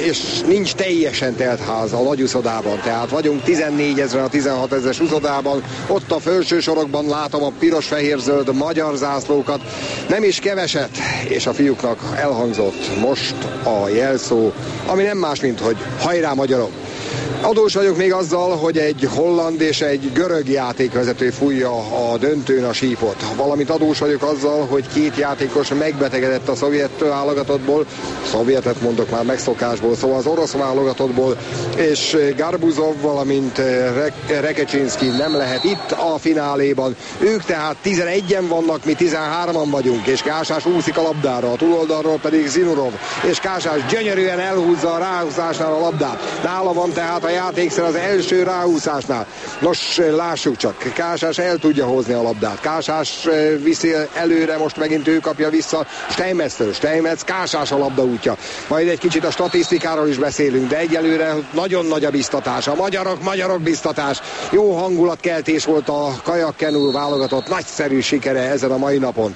és nincs teljesen telt ház a nagy uszodában, tehát vagyunk 14 000 a 16 000-es uszodában, ott a felső sorokban látom a piros-fehér-zöld magyar zászlókat, nem is keveset, és a fiúknak elhangzott most a jelszó, ami nem más, mint hogy hajrá magyarok! Adós vagyok még azzal, hogy egy holland és egy görög játékvezető fújja a döntőn a sípot. Valamint adós vagyok azzal, hogy két játékos megbetegedett a szovjet válogatottból, szovjetet mondok már megszokásból, szóval az orosz válogatottból, és Garbuzov, valamint Rekecsinszky nem lehet itt a fináléban. Ők tehát 11-en vannak, mi 13-an vagyunk, és Kásás úszik a labdára, a túloldalról pedig Zinurov, és Kásás gyönyörűen elhúzza a ráhúzásnál a labdát. Nála van tehát a játékszer az első ráhúzásnál. Nos, lássuk csak, Kásás el tudja hozni a labdát. Kásás viszi előre, most megint ő kapja vissza Steinmetztől. Steinmetz, Kásás a labda útja. Majd egy kicsit a statisztikáról is beszélünk, de egyelőre nagyon nagy a biztatás. A magyarok biztatás. Jó hangulatkeltés volt a kajakkenú válogatott. Nagyszerű sikere ezen a mai napon.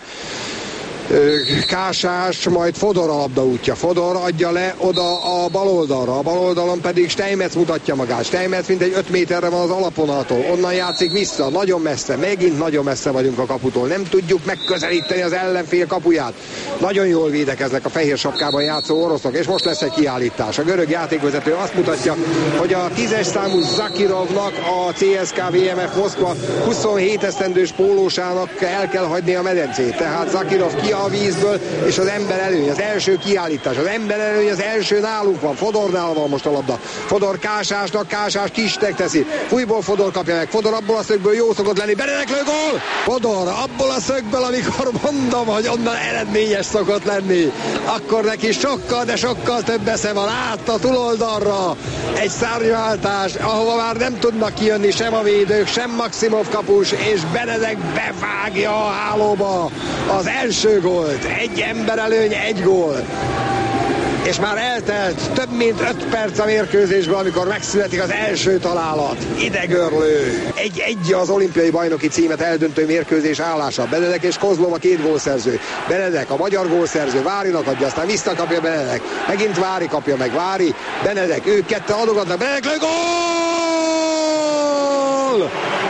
Kásás, majd Fodor a labda útja. Fodor adja le oda a bal oldalra. A bal oldalon pedig Steinmetz mutatja magát. Steinmetz mintegy 5 méterre van az alapvonaltól. Onnan játszik vissza, nagyon messze. Megint nagyon messze vagyunk a kaputól. Nem tudjuk megközelíteni az ellenfél kapuját. Nagyon jól védekeznek a fehér sapkában játszó oroszok, és most lesz egy kiállítás. A görög játékvezető azt mutatja, hogy a 10-es számú Zakirovnak, a CSKA VMF Moszkva 27 esztendős pólósának el kell hagyni a medencét. Tehát Zakirov ki a vízből, és az ember előny, az első kiállítás, az ember előny, az első nálunk van, Fodornál van most a labda. Fodor Kásásnak, Kásás kistek teszi. Fújból Fodor kapja meg, Fodor abból a szögből jó szokott lenni, Benedek lő gól! Fodor abból a szögből, amikor mondom, hogy onnan eredményes szokott lenni, akkor neki sokkal, de sokkal több esze van, át a túloldalra, egy szárnyváltás, ahova már nem tudnak kijönni sem a védők, sem Maximov kapus, és Benedek bevágja a hálóba az első gólt. Egy ember előny, egy gól. És már eltelt több mint 5 perc a mérkőzésben, amikor megszületik az első találat. Idegörlő. 1-1 az olimpiai bajnoki címet eldöntő mérkőzés állása. Benedek és Kozlov a két gólszerző. Benedek, a magyar gólszerző, Várinak adja, aztán visszakapja Benedek. Megint Vári kapja meg, Vári, Benedek, ők ketten adogatnak, Benedek lő gól!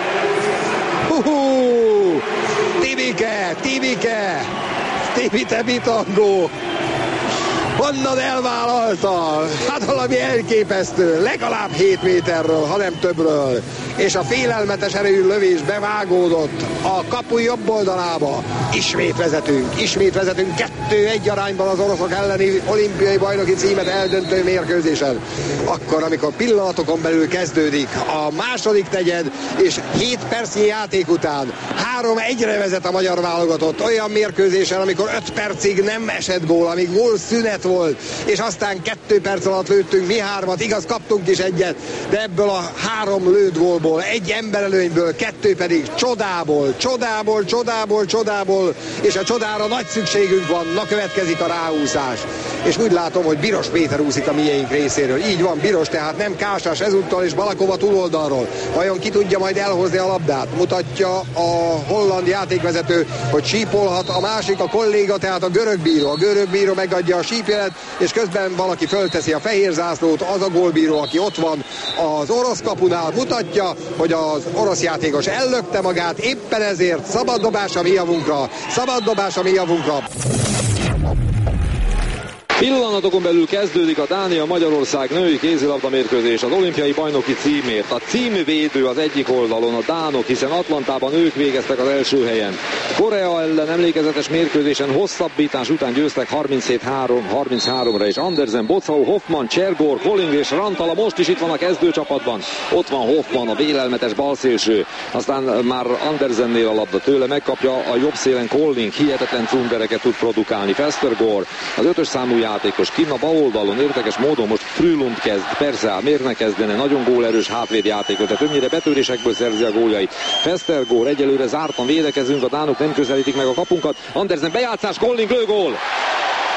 Tibike, Tibi Tebitangó. Honnan elvállalta? Hát valami elképesztő, legalább 7 méterről, ha nem többről. És a félelmetes erejű lövés bevágódott a kapu jobb oldalába. Ismét vezetünk 2-1 arányban az oroszok elleni olimpiai bajnoki címet eldöntő mérkőzésen. Akkor, amikor pillanatokon belül kezdődik a második negyed, és 7 percnyi játék után 3-1-re vezet a magyar válogatott olyan mérkőzésen, amikor 5 percig nem esett gól, amíg gól szünet volt, és aztán 2 perc alatt lőttünk mi 3-at, igaz, kaptunk is egyet, de ebből a 3 lőtt gólból, 1 emberelőnyből, 2 pedig csodából, és a csodára nagy szükségünk van. Na, következik a ráúszás. És úgy látom, hogy Biros Péter úszik a miénk részéről. Így van, Biros, tehát nem Kásás ezúttal, és Balakova túloldalról. Vajon ki tudja majd elhozni a labdát? Mutatja a holland játékvezető, hogy sípolhat, a másik a kolléga, tehát a görög bíró. A görög bíró megadja a sípjelet, és közben valaki fölteszi a fehér zászlót, az a gólbíró, aki ott van az orosz kapunál, mutatja, hogy az orosz játékos ellökte magát, éppen ezért szabad dobás a mi javunkra. Pillanatokon belül kezdődik a Dánia-Magyarország női kézilabda mérkőzés az olimpiai bajnoki címért. A címvédő az egyik oldalon a dánok, hiszen Atlantában ők végeztek az első helyen. Korea ellen emlékezetes mérkőzésen hosszabbítás után győztek 37-33-ra, és Andersen, Bocau, Hoffman, Csergor, Colling és Rantala most is itt van a kezdőcsapatban. Ott van Hoffman, a vélelmetes balszélső. Aztán már Andersennél a labda, tőle megkapja a jobb szélen Colling, hihetetlen cundereket tud produkálni. Festergor, az 5-ös számú játékos kinn a bal oldalon, érdekes módon most Frülund kezd, persze, miért ne kezdene, nagyon gólerős hátvédjátékot, de többnyire betörésekből szerzi a góljait. Festergor, egyelőre zártan védekezünk, a dánok nem közelítik meg a kapunkat. Andersen bejátszás, Colling lőgól!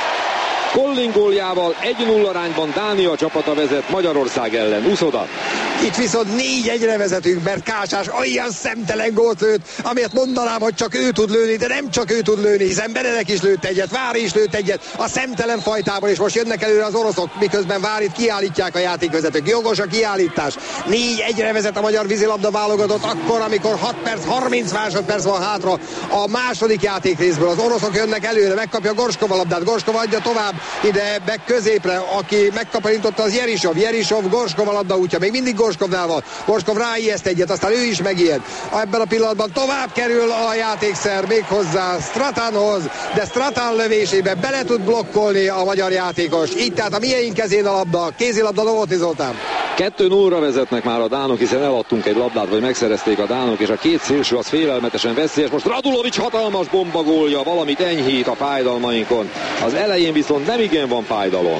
Colling góljával 1-0 arányban Dánia csapata vezet Magyarország ellen. Uszoda. Itt viszont 4-1-re vezetünk, mert Kásás olyan szemtelen gólt lőtt, amiért mondanám, hogy csak ő tud lőni, de nem csak ő tud lőni, hiszen Benedek is lőtt egyet, Vári is lőtt egyet a szemtelen fajtából, és most jönnek előre az oroszok, miközben Várit kiállítják a játékvezetők. Jogos a kiállítás. 4-1-re vezet a magyar vízilabda válogatott akkor, amikor 6 perc, 30 másodperc van hátra a második játékrészből. Az oroszok jönnek előre, megkapja Gorskov a labdát, Gorskov adja tovább ide be középre, aki megkaparintotta az Jerisov, Gorskov a labda útja, még mindig Gorskovnál van. Gorskov ráijeszt egyet, aztán ő is megijed. Ebben a pillanatban tovább kerül a játékszer méghozzá Stratanhoz, de Stratan lövésébe bele tud blokkolni a magyar játékos. Így tehát a miénk kezén a labda, kézilabda Novotny Zoltán. 2-0-ra vezetnek már a dánok, hiszen eladtunk egy labdát, vagy megszerezték a dánok, és a két szélső az félelmetesen veszélyes. Most Radulovics hatalmas bombagólja, valamit enyhít a fájdalmainkon. Az elején viszont nem igen van fájdalom.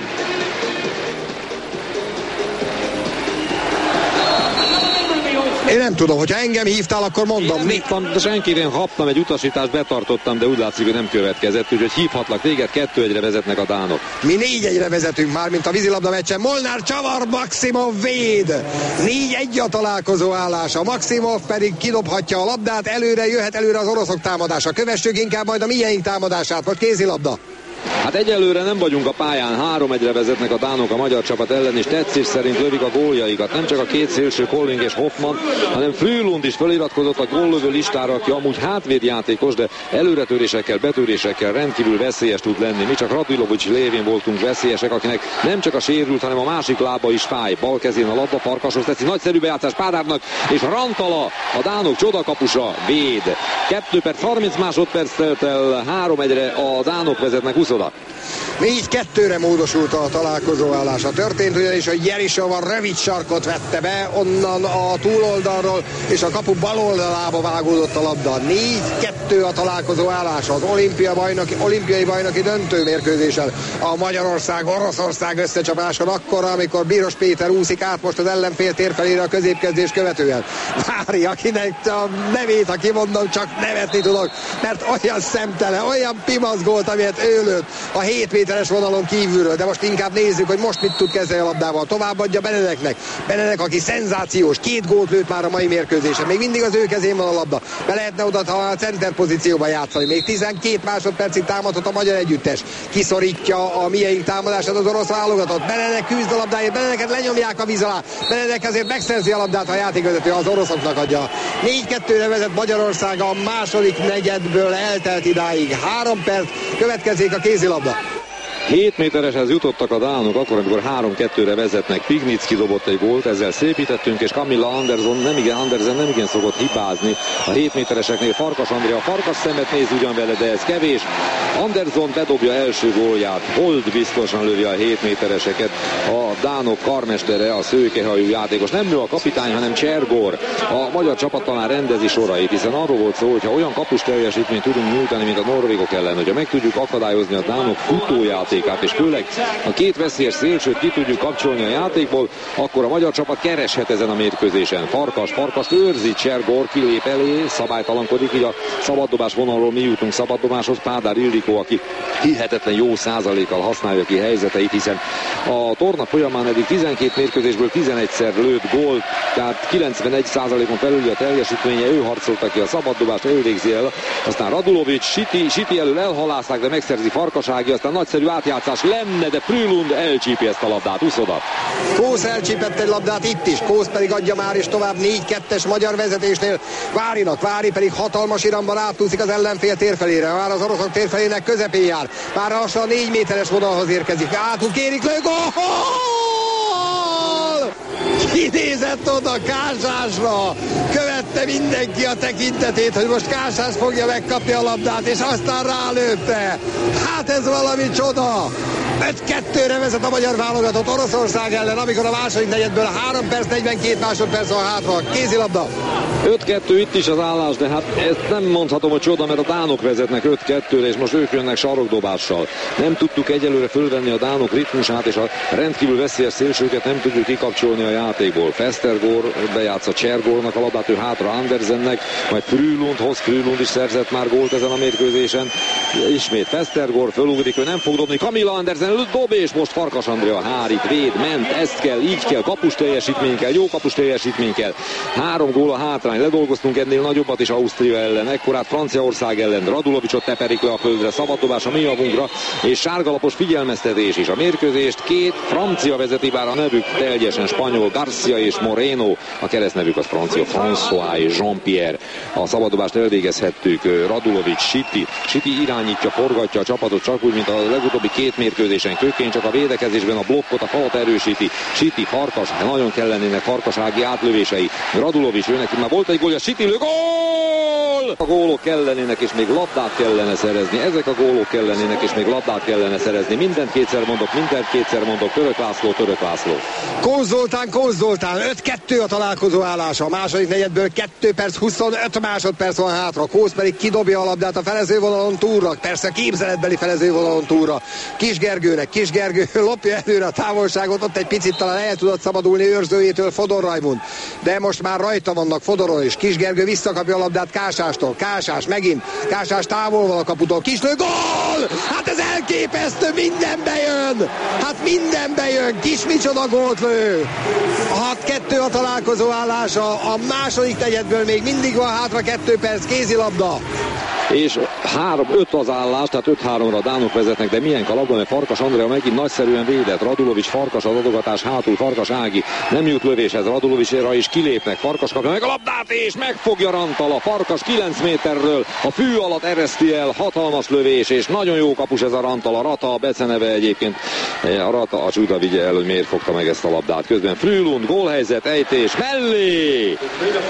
Én nem tudom, hogyha engem hívtál, akkor mondom. Én hívtam, de senkire kaptam egy utasítást, betartottam, de úgy látszik, hogy nem következett, úgyhogy hívhatlak téged, 2-1-re vezetnek a dánok. Mi 4-1-re vezetünk már, mint a vízilabda meccsen. Molnár csavar, Maximov véd. 4-1 a találkozó állása. Maximov pedig kidobhatja a labdát, jöhet előre az oroszok támadása. Kövessük inkább majd a miénk támadását, most kézilabda. Hát egyelőre nem vagyunk a pályán, 3-1-re vezetnek a dánok a magyar csapat ellen, és tetszés szerint lövik a góljaikat. Nem csak a két szélső, Colling és Hoffman, hanem Frülund is feliratkozott a góllövő listára, aki amúgy hátvédjátékos, de előretörésekkel, betörésekkel rendkívül veszélyes tud lenni. Mi csak Radulovics lévén voltunk veszélyesek, akinek nem csak a sérült, hanem a másik lába is fáj. Bal kezén a labda, Farkashoz teszi, nagyszerű bejátszás Pádárnak, és Rantala, a dánok csodakapusa véd. 2 perc 30 másodperc telt el, 3-1-re a dánok vezetnek 20. 4-2-re módosult a találkozó állása. Történt ugyanis, hogy Jerisov a rövid sarkot vette be, onnan a túloldalról, és a kapu bal oldalába vágódott a labda. 4-2 a találkozó állása. Az olimpiai bajnoki döntőmérkőzésen a Magyarország-Oroszország összecsapáson akkor, amikor Bíros Péter úszik át most az ellenfél térfelére a középkezdés követően. Vári, akinek a nevét, ha kimondom, csak nevetni tudok, mert olyan szemtelen, olyan pimaszgolt, amilyet ő lőtt a 7 méteres vonalon kívülről, de most inkább nézzük, hogy most mit tud kezdeni a labdával. Továbbadja Benedeknek. Benedek, aki szenzációs, 2 gólt lőtt már a mai mérkőzésen. Még mindig az ő kezén van a labda. Be lehetne oda a center pozícióba játszani. Még 12 másodpercig támadhat a magyar együttes. Kiszorítja a miénk támadását az orosz válogatott. Benedek küzd a labdáért, Benedeket lenyomják a víz alá. Benedek azért megszerzi a labdát, a játékvezető az oroszoknak adja. 4-2-re vezet Magyarország a második negyedből eltelt idáig. 3 perc, következik a kézilabda. 7 métereshez jutottak a dánok, akkor, amikor 3-2-re vezetnek. Pignicki dobott egy gólt, ezzel szépítettünk, és Camilla Andersen nem igen szokott hibázni. A 7 métereseknél Farkas Andrea, Farkas szemet néz ugyan vele, de ez kevés. Andersen bedobja első gólját, Hold biztosan lövi a 7 métereseket. A dánok karmestere, a szőkehajú játékos. Nem ő a kapitány, hanem Csergor. A magyar csapat talán rendezi sorait, hiszen arról volt szó, hogyha olyan kapus teljesítményt tudunk nyújtani, mint a norvégok ellen, hogyha meg tudjuk akadályozni a dánok futójátékát, és főleg a 2 veszélyes szélsőt ki tudjuk kapcsolni a játékból, akkor a magyar csapat kereshet ezen a mérkőzésen. Farkast őrzi, Csergor kilép elé, szabálytalankodik, így a szabaddobás vonalról mi jutunk szabaddobáshoz. Pádár Ildikó, aki hihetetlen jó százalékkal használja ki helyzeteit, hiszen a torna folyamán eddig 12 mérkőzésből 11-szer lőtt gólt, tehát 91%-on felüli a teljesítménye, ő harcolta ki a szabaddobást, ő végzi el, aztán Radulovics, Siti elől elhalászták, de megszerzi Farkasági, aztán nagyszerű átjátszás lenne, de Frülund elcsípi ezt a labdát, úszoda. Kósz elcsípett egy labdát itt is, Kósz pedig adja már, és tovább 4-2-es magyar vezetésnél Várinak. Vári pedig hatalmas iramban átúszik az ellenfél térfelére, már az oroszok térfelének közepén jár, már lassan a 4 méteres vonalhoz érkezik, átul kérik le, gól! Kinézett oda Kásásra, követte mindenki a tekintetét, hogy most Kásás fogja megkapni a labdát, és aztán rálőtte. Hát ez valami csoda! 5-2-re vezet a magyar válogatott Oroszország ellen, amikor a második negyedből 3 perc 42 másodperc van hátra. Kézilabda. 5-2 itt is az állás, de hát ezt nem mondhatom, hogy csoda, mert a dánok vezetnek 5-2-re, és most ők jönnek sarokdobással. Nem tudtuk egyelőre fölvenni a dánok ritmusát, és a rendkívül veszélyes szélsőket nem tudjuk kikapcsolni a játékból. Festergor bejátsza Csergornak a labdát, ő hátra Andersennek, majd Frülund is szerzett már gólt ezen a mérkőzésen. Ismét Festergor fölugrik, ő nem fog dobni. Camilla Andersen föl, dob, és most Farkas Andrea hárít, véd, ment, ezt kell, így kell, kapus teljesítmény kell, jó kapus teljesítmény kell. 3 gól a hátrány, ledolgoztunk ennél nagyobbat is Ausztria ellen, ekkorát Franciaország ellen, Radulovicsot teperik le a földre, szabaddobás a mi javunkra, és sárgalapos figyelmeztetés is. A mérkőzést 2 francia vezeti, bár a nevük teljesen spanyol, Garcia és Moreno, a keresztnevük az francia, François és Jean-Pierre. A szabaddobást elvégezhettük, Radulovics, Siti irányítja, forgatja a csapatot, csak úgy, mint a legutóbbi 2 mérkőzésen. Kőkény csak a védekezésben a blokkot, a falat erősíti. Siti, Farkas, nagyon kellenének Farkasági átlövései. Radulovics, őnek már volt egy gólja, Siti lő, gól! A gólok kellenének, és még labdát kellene szerezni. Ezek a gólok kellenének, és még labdát kellene szerezni. Mindent kétszer mondok, Török László. Kóz Zoltán, 5-2 a találkozó állása. A második negyedből 2 perc 25 másodperc van hátra. Kóz pedig kidobja a labdát a felezővonalon túlra. Persze képzeletbeli felezővonalon túlra. Kis Gergő lopja előre a távolságot, ott egy picit talán el tudott szabadulni őrzőjétől Fodor Rajmund. De most már rajta vannak Fodoron is. Kis Gergő visszakapja a labdát Kásástól. Kásás megint. Kásás távol van a kaputól. Kislő, gól! Hát ez elképesztő, mindenbe jön. Kis micsoda gólt lő. 6-2 a találkozó állása. A második negyedből még mindig van hátra 2 perc, kézilabda. És 3-5 az állás, tehát 5-3-ra a dánok vezetnek, de milyen kalapban, mert Farkas Andrea megint nagyszerűen védett. Radulovics, Farkas az adogatás hátul, Farkas Ági nem jut lövéshez, Radulovicsra is kilépnek, Farkas kapja meg a labdát, és megfogja Rantala. Farkas 9 méterről a fű alatt ereszti el, hatalmas lövés, és nagyon jó kapus ez a Rantala. Rata a beceneve egyébként, a Rata a csuda vigye el, hogy miért fogta meg ezt a labdát. Közben Frülund, gólhelyzet, ejtés, mellé!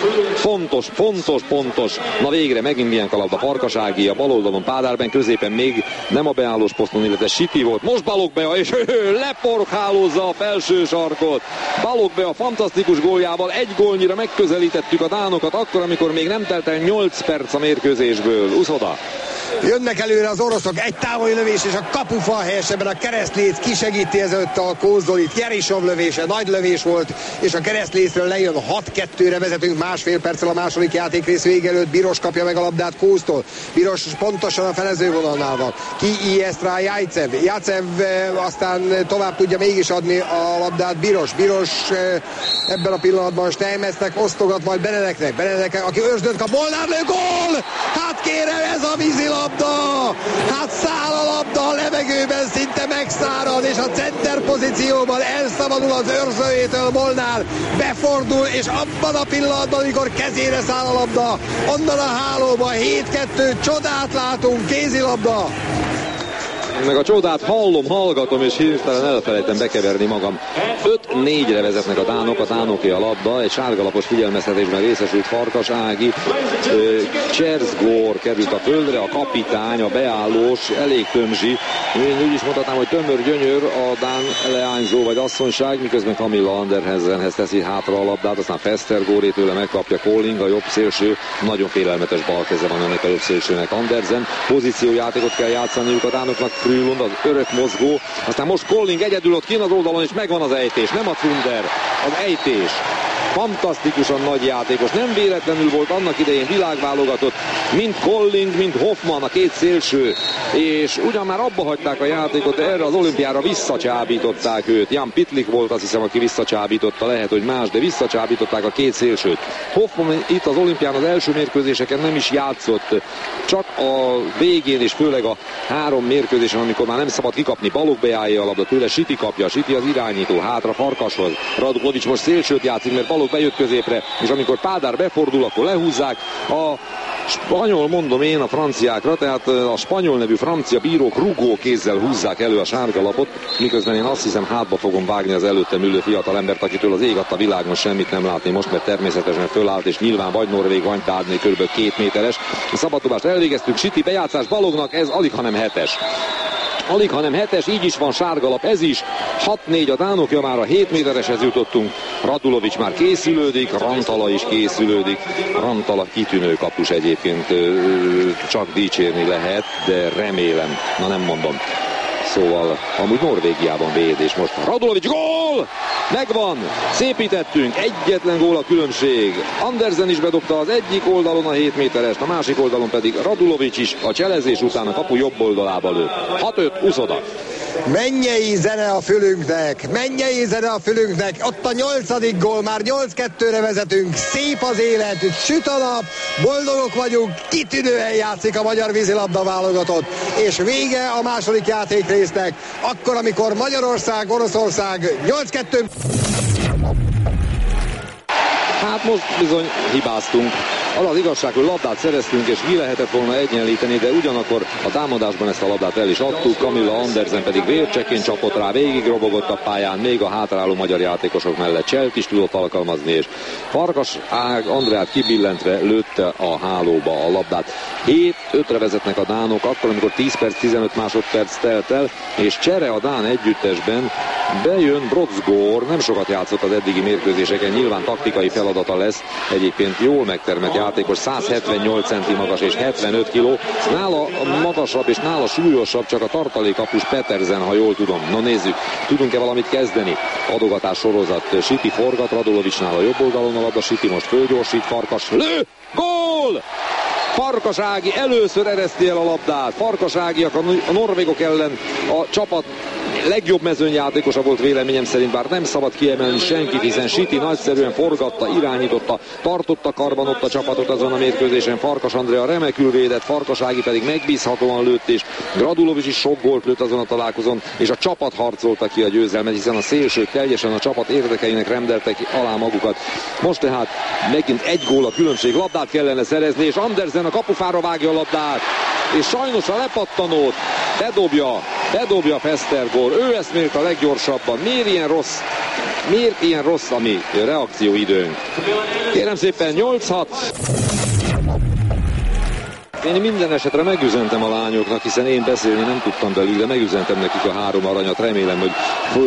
Fontos. Na végre megint milyen kalapba. Farkas Ági a bal oldalon, Pádárben középen még nem a beállós poszton, illetve Siti volt. Most Balogbea, és leporkhálózza a felső sarkot. Balogbea fantasztikus góljával 1 gólnyira megközelítettük a dánokat, akkor, amikor még nem telt el 8 perc a mérkőzésből. Uszoda. Jönnek előre az oroszok, egy távoli lövés, és a kapufal helyesebben a keresztléc kisegíti ezelőtt a Kózolit. Jerisov lövése, nagy lövés volt, és a keresztlécről lejön 6-2-re vezetünk másfél perccel a második játékrész vége előtt. Biros kapja meg a labdát Kóztól. Biros pontosan a felezővonalnál van. Kiijeszt rá Jajcev. Jajcev aztán tovább tudja mégis adni a labdát Biros. Biros ebben a pillanatban Steinmetznek osztogat majd Benedeknek, aki őrsdönt kap, Molnár lő, gól! Hát kérem, ez a vízilabda! Hát száll a labda a levegőben, szinte megszárad, és a center pozícióban elszabadul az őrzőjétől Molnár, befordul, és abban a pillanatban, amikor kezére száll a labda, onnan a hálóba 7-2, csodát látunk, kézilabda! Meg a csodát hallgatom, és hirtelen elfelejtem bekeverni magam. 5-4-re vezetnek a dánoké a labda, egy sárgalapos figyelmeztetésben részesült Farkas Ági. Cserzgór került a földre, a kapitány, a beállós, elég tömzsi. Én úgy is mondhatnám, hogy tömör gyönyör a dán leányzó vagy asszonyság, miközben Camilla Andersenhez teszi hátra a labdát, aztán Festergóri tőle megkapja Colling, a jobb szélső, nagyon félelmetes balkeze van ennek a jobb szélsőnek. Andersen, pozíciójátékot kell játszaniuk a dánoknak, Frülund, az örök mozgó, aztán most Colling egyedül ott kint az oldalon, és megvan az ejtés, nem a Thunder, az ejtés. Fantasztikusan nagy játékos, nem véletlenül volt annak idején világválogatott, mind Colling, mind Hoffman, a 2 szélső, és ugyan már abba hagyták a játékot, de erre az olimpiára visszacsábították őt. Jan Pitlik volt, azt hiszem, aki visszacsábította, lehet, hogy más, de visszacsábították a 2 szélsőt. Hoffman itt az olimpián az első mérkőzéseken nem is játszott, csak a végén, és főleg a 3 mérkőzésen, amikor már nem szabad kikapni, Balogbeáé a labda, tőle Siti kapja, Siti az irányító, hátra Farkashoz. Radulovics most szélsőt játszik, mert Balog bejött középre, és amikor Pádár befordul, akkor lehúzzák. A spanyol, mondom én a franciákra, tehát a spanyol nevű francia bírók rugó kézzel húzzák elő a sárgalapot, miközben én azt hiszem hátba fogom vágni az előttem ülő fiatalembert, akitől az ég adta világon semmit nem látni most, mert természetesen fölállt, és nyilván vagy norvég, vagy tárni, kb. 2 méteres. A szabaddobást elvégeztük, Siti bejátszás Balognak, ez alig, hanem 7-es. Alig, hanem 7-es, így is van sárgalap, ez is. 6-4 a dánokja, már a 7 métereshez jutottunk. Radulovics már készülődik, Rantala is készülődik. Rantala kitűnő kapus egyébként, csak dicsérni lehet, de remélem, na nem mondom. Szóval amúgy Norvégiában véd, és most Radulovics, gól! Megvan! Szépítettünk, egyetlen gól a különbség. Andersen is bedobta az egyik oldalon a 7 méterest, a másik oldalon pedig Radulovics is a cselezés után a kapu jobb oldalába lő. 6-5, Uszoda. Mennyei zene a fülünknek, mennyei zene a fülünknek, ott a 8. gól, már 8-2-re vezetünk, szép az élet, süt a nap, boldogok vagyunk, kitűnően játszik a magyar vízilabda válogatott, és vége a második játékrésznek, akkor, amikor Magyarország, Oroszország 8-2. Hát most bizony hibáztunk. Az igazság, hogy labdát szereztünk, és ki lehetett volna egyenlíteni, de ugyanakkor a támadásban ezt a labdát el is adtuk. Camilla Andersen pedig vércsekkén csapott rá, végig robogott a pályán, még a hátráló magyar játékosok mellett Cselt is tudott alkalmazni, és Farkas Andreát kibillentve lőtte a hálóba a labdát. 7-5-re vezetnek a dánok, akkor, amikor 10 perc, 15 másodperc telt el, és csere a dán együttesben, bejön Brodsgård, nem sokat játszott az eddigi mérkőzéseken, nyilván taktikai feladata lesz, egyébként jól megtermett játékos, 178 centi magas és 75 kg, nála magasabb és nála súlyosabb csak a tartalékkapus Petersen, ha jól tudom. No nézzük, tudunk-e valamit kezdeni? Adogatás sorozat, Siti forgat, Radulovicsnál a jobb oldalon a labda, Siti most fölgyorsít, Farkas lő, gól! Farkas Ági először ereszti el a labdát. Farkas Ágiak a norvégok ellen a csapat legjobb mezőnyjátékosa volt véleményem szerint, bár nem szabad kiemelni senkit, hiszen Siti nagyszerűen forgatta, irányította, tartotta karban ott a csapatot azon a mérkőzésen. Farkas Andrea remekül védett, Farkas Ági pedig megbízhatóan lőtt, és Radulovics is sok gólt lőtt azon a találkozón, és a csapat harcolta ki a győzelmet, hiszen a szélsők teljesen a csapat érdekeinek rendeltek alá magukat. Most tehát megint egy gól a különbség, labdát kellene szerezni, és Andersen a kapufára vágja a labdát, és sajnos a lepattanót bedobja Festergård. Ő ezt mért a leggyorsabban. Miért ilyen rossz a mi reakcióidőnk? Kérem szépen, 8-6. Én minden esetre megüzentem a lányoknak, hiszen én beszélni nem tudtam belül, de megüzentem nekik a 3 aranyat. Remélem, hogy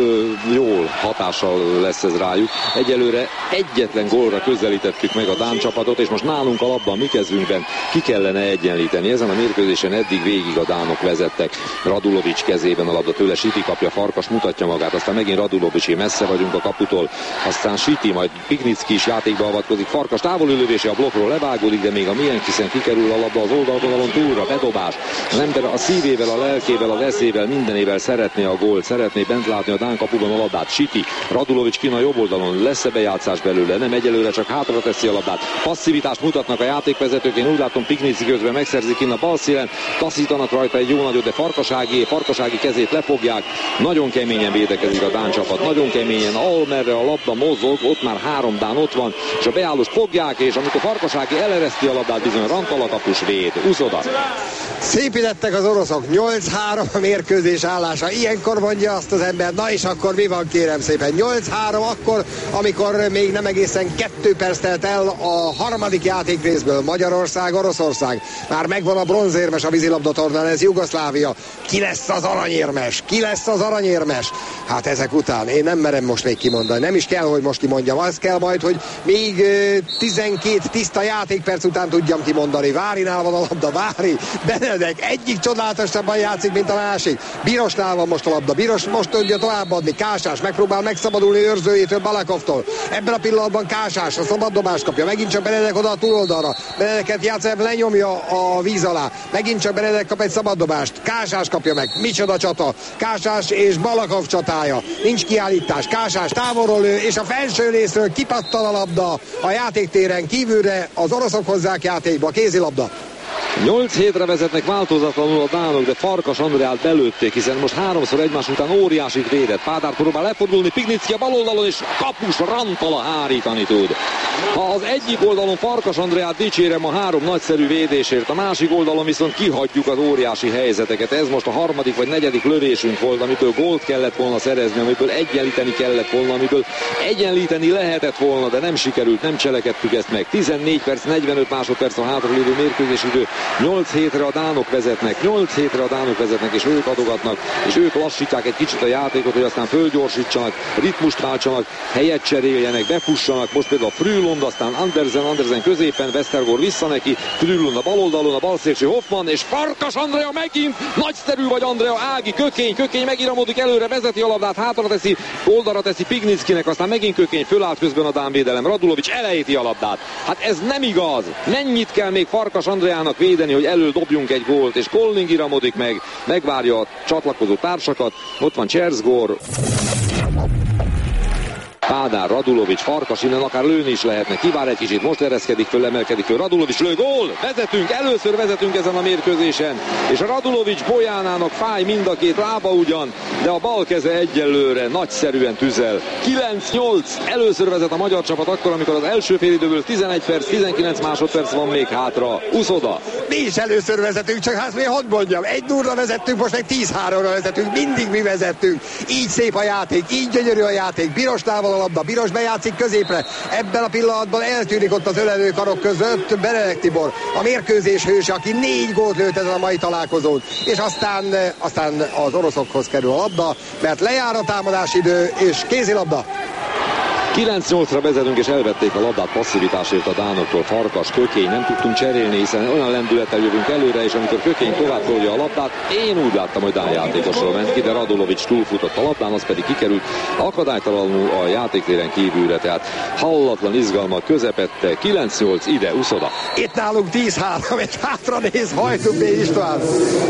jól hatással lesz ez rájuk. Egyelőre egyetlen gólra közelítettük meg a dán csapatot, és most nálunk a labda a mi kezünkben ki kellene egyenlíteni. Ezen a mérkőzésen eddig végig a dánok vezettek. Radulovics kezében a labda, tőle Siti kapja, Farkas mutatja magát, aztán megint Radulovics, messze vagyunk a kaputól, aztán Siti, majd Piknicki is játékba avatkozik, Farkas távolülövése a blokkról levágódik, de még a Mienkisen kikerül a labda az oldalvonalon túlra, bedobás. Az ember a szívével, a lelkével, az eszével, mindenével szeretné a gólt, szeretné bent látni a dán kapuban a labdát. Siti, Radulovics kin a jobb oldalon, lesz-e bejátszás belőle? Nem, egyelőre csak hátra teszi a labdát. Passzivitást mutatnak a játékvezetők, én úgy látom Piknicki közben megszerzik kinn a bal szélen, taszítanak rajta egy jó nagyot, de Farkasági kezét lefogják. Nagyon keményen védekezik a dán csapat, nagyon keményen, amerre a labda mozog, ott már 3 dán ott van, és a beállóst fogják, és amikor Farkasági elereszti a labdát, bizony Rantala kapus véd. Uszoda. Szépítettek az oroszok, 8-3 a mérkőzés állása. Ilyenkor mondja azt az ember, na és akkor mi van, kérem szépen? 8-3 akkor, amikor még nem egészen 2 perc telt el a harmadik játékrészből. Magyarország, Oroszország. Már megvan a bronzérmes a vízilabda tornán, ez Jugoszlávia. Ki lesz az aranyérmes? Ki lesz az aranyérmes? Hát ezek után én nem merem most még kimondani. Nem is kell, hogy most kimondjam. Az kell majd, hogy még 12 tiszta játékperc után tudjam kimondani. Várinál van a labda, Vári, Benedek, egyik csodálatosabban játszik, mint a másik. Birosnál van most a labda, Biros most tudja továbbadni, Kásás megpróbál megszabadulni őrzőjétől, Balakovtól. Ebben a pillanatban Kásás a szabad dobást kapja, megint csak Benedek oda a túloldalra. Benedeket játszás lenyomja a víz alá, megint csak Benedek kap egy szabad dobást, Kásás kapja meg, micsoda csata, Kásás és Balakov csatája, nincs kiállítás, Kásás távolról lő, és a felső részről kipattan a labda a játéktéren kívülre, az oroszok hozzák játékba, kézilabda. 8-7-re vezetnek változatlanul a dánok, de Farkas Andreát belőtték, hiszen most 3-szor egymás után óriásit védett. Pádár próbál lefordulni, Piknicki a bal oldalon, és kapus Rantala hárítani tud. Ha az egyik oldalon Farkas Andreát dicsérem a 3 nagyszerű védésért, a másik oldalon viszont kihagyjuk az óriási helyzeteket. Ez most a 3. vagy 4. lövésünk volt, amiből gólt kellett volna szerezni, amiből egyenlíteni kellett volna, amiből egyenlíteni lehetett volna, de nem sikerült, nem cselekedtük ezt meg. 14 perc, 45 másodperc a hátralévő mérkőzésidő. 8-7-re a dánok vezetnek, és ők adogatnak, és ők lassítják egy kicsit a játékot, hogy aztán fölgyorsítsanak, ritmust váltsanak, helyet cseréljenek, befussanak. Most például a Frülo Krüllund, aztán Andersen középen, Westergaard vissza neki, Krüllund a bal oldalon, a balszélső Hoffmann, és Farkas Andrea megint, nagyszerű vagy Andrea, Ági, Kökény megiramodik előre, vezeti a labdát, hátra teszi, oldalra teszi Pignickinek, aztán megint Kökény, fölállt közben a dán védelem, Radulovics elejti a labdát. Hát ez nem igaz. Mennyit kell még Farkas Andreának védeni, hogy elől dobjunk egy gólt, és Colling iramodik meg, megvárja a csatlakozó társakat, ott van Cserzgor, Pádár, Radulovics, Farkas, innen akár lőni is lehetne, kivár egy kicsit, most ereszkedik föl, emelkedik föl, Radulovics lő, gól! Először vezetünk ezen a mérkőzésen, és a Radulovics Bojánának fáj mind a két lába ugyan, de a bal keze egyelőre nagyszerűen tüzel. 9-8, először vezet a magyar csapat akkor, amikor az első félidőből 11 perc, 19 másodperc van még hátra. Uszoda. Mi is először vezetünk, csak hát mi hadd mondjam, 1-0-ra vezettünk, most meg 10-3-ra vezetünk, mindig mi vezettünk. Így szép a játék, így gyönyörű a játék, Birosnál van a labda, Biros bejátszik középre, ebben a pillanatban eltűnik ott az ölelő karok között Benedek Tibor, a mérkőzés hőse, aki 4 gólt lőtt ezen a mai találkozón, és aztán az oroszokhoz kerül a labda, mert lejár a támadásidő, és kézilabda. 9-8-ra vezetünk, és elvették a labdát passzivitásért a dánoktól. Farkas, Kökény, nem tudtunk cserélni, hiszen olyan lendülettel jövünk előre, és amikor Kökény tovább tolja a labdát, én úgy láttam, hogy dán játékosról ment ki, de Radulovics túlfutott a labdán, az pedig kikerült akadálytalanul a játéktéren kívülre, tehát hallatlan izgalmak közepette. 9-8, ide, Uszoda. Itt nálunk 10-3, és hátra néz Hajduk István,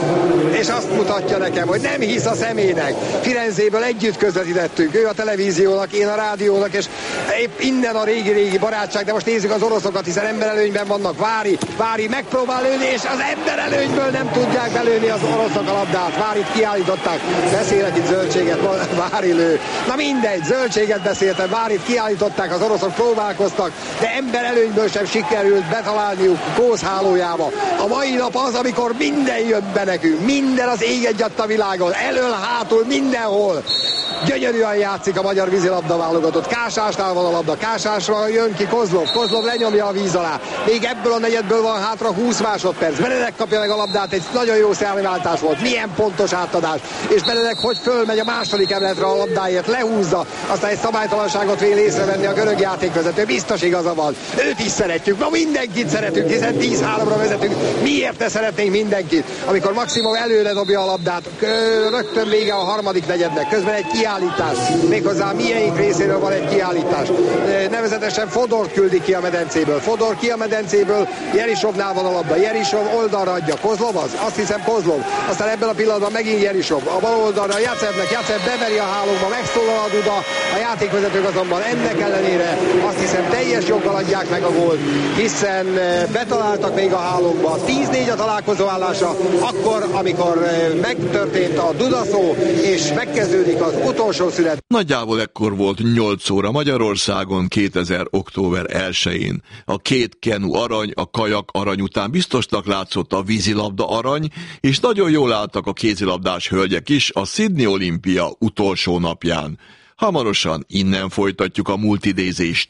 és azt mutatja nekem, hogy nem hisz a szemének. Firenzéből együtt közvetítettünk, ő a televíziónak, én a rádiónak, és épp innen a régi barátság, de most nézzük az oroszokat, hiszen emberelőnyben vannak. Vári megpróbál lőni, és az emberelőnyből nem tudják belőni az oroszok a labdát. Várit kiállították, beszélek itt zöldséget, Vári lő. Na mindegy, zöldséget beszéltem, Várit kiállították, az oroszok próbálkoztak, de emberelőnyből sem sikerült betalálniuk Kósz hálójába. A mai nap az, amikor minden jött be nekünk, minden az ég egyatt a világon, elől, hátul, mindenhol. Gyönyörűen játszik a magyar vízilabda válogatott. Kásásnál van a labda, Kásásra jön ki Kozlov lenyomja a víz alá. Még ebből a negyedből van hátra 20 másodperc. Benedek kapja meg a labdát, egy nagyon jó szerváltás volt. Milyen pontos átadás. És Benedek hogy fölmegy a második emeletre a labdáért, lehúzza, aztán egy szabálytalanságot vél észrevenni a görög játékvezető. Biztos igaza van. Őt is szeretjük. Ma mindenkit szeretünk, hiszen 10-3-ra vezetünk. Miért ne szeretnénk mindenkit? Amikor Maximov előre dobja a labdát, rögtön vége a harmadik negyednek. Közben egy kiállítás. Méghozzá milyen részéről van egy kiállítás. Nevezetesen Fodort küldi ki a medencéből. Fodor ki a medencéből, Jerisovnál van a labda. Jerisov oldalra adja. Kozlov az? Azt hiszem Kozlov. Aztán ebben a pillanatban megint Jerisov. A bal oldalra Jacevnek. Jacev beveri a hálóba, megszólal a duda. A játékvezetők azonban ennek ellenére azt hiszem teljes joggal adják meg a gólt, hiszen betaláltak még a hálókba. 10-4 a találkozó állása, akkor, amikor megtörtént a dudaszó, és megkezdődik az utolsó szünet. Nagyjából ekkor volt 8 óra Magyarországon 2000. október 1-én. A 2 kenu arany, a kajak arany után biztosnak látszott a vízilabda arany, és nagyon jól álltak a kézilabdás hölgyek is a Sydney olimpia utolsó napján. Hamarosan innen folytatjuk a multidézést.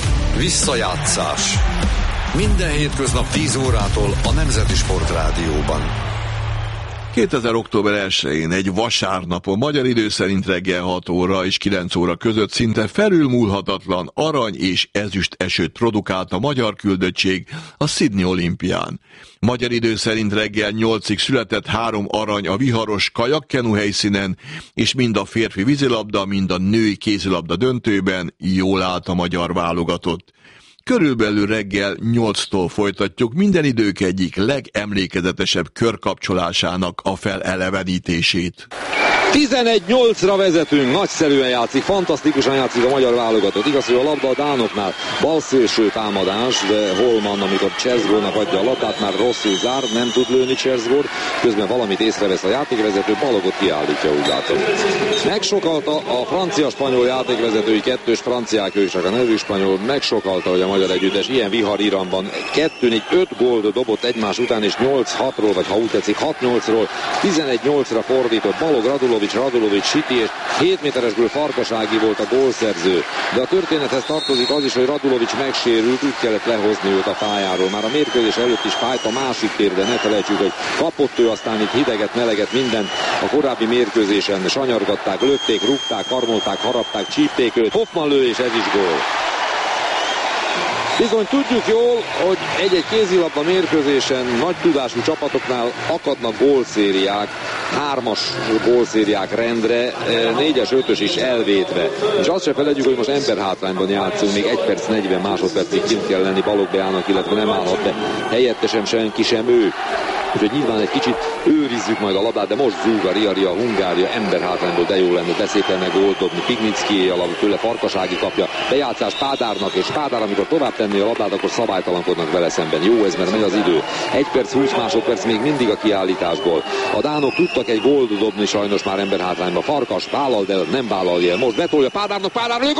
Visszajátszás. Minden hétköznap 10 órától a Nemzeti Sportrádióban. 2000. október 1-én egy vasárnapon magyar idő szerint reggel 6 óra és 9 óra között szinte felülmúlhatatlan arany és ezüst esőt produkált a magyar küldöttség a Sydney olimpián. Magyar idő szerint reggel 8-ig született 3 arany a viharos kajakkenu helyszínen, és mind a férfi vízilabda, mind a női kézilabda döntőben jól állt a magyar válogatott. Körülbelül reggel 8-tól folytatjuk minden idők egyik legemlékezetesebb körkapcsolásának a felelevenítését. 11-8-ra vezetünk, nagyszerűen játszik, fantasztikusan játszik a magyar válogatott. Igaz, hogy a labda a dánoknál balszélső támadás, de Holman, amikor Cserzgórnak adja a labdát, már rosszul zár, nem tud lőni Cserzgór, közben valamit észrevesz a játékvezető, Balogot kiállítja, úgy látom. Megsokalta a francia-spanyol játékvezetői, kettős franciák, ők csak a nevű spanyol, megsokalta, hogy a magyar együttes ilyen vihar Iranban 2-4-5 gólt dobott egymás után, és 8-6-ról, vagy ha úgy tetszik 6-8-ról 11-8-ra fordított. Balog, Radulovics, Siti, és 7 méteresből Farkas Ági volt a gólszerző. De a történethez tartozik az is, hogy Radulovics megsérült, úgy kellett lehozni őt a pályáról. Már a mérkőzés előtt is fájt a másik tér, de ne felejtsük, hogy kapott ő aztán itt hideget, meleget, mindent. A korábbi mérkőzésen sanyargatták, lökték, rúgták, karmolták, harapták, csípték őt. Hoffmann lő, és ez is gól. Bizony tudjuk jól, hogy egy-egy kézilabda mérkőzésen nagy tudású csapatoknál akadnak gólszériák, 3-as gólszériák rendre, 4-es, 5-ös is elvétve. És azt se felejtjük, hogy most emberhátrányban játszunk, még 1 perc 40 másodpercig kint kell lenni Balogh Beának, illetve nem állhat be helyettesen senki sem ő. Úgyhogy nyilván egy kicsit őrizzük majd a labdát, de most zúg a Ria, Hungária emberhátrányból, de jó lenne, de szépen meg gólt dobni. Pignickié a labda, tőle Farkasági kapja, bejátszás Pádárnak, és Pádár, amikor tovább tenni a labdát, akkor szabálytalankodnak vele szemben. Jó ez, mert megy az idő. 1 perc 20 másodperc még mindig a kiállításból. A dánok tudtak egy gólt dobni, sajnos már emberhátrányba. Farkas vállal, de nem vállal el. Most betolja Pádárnak,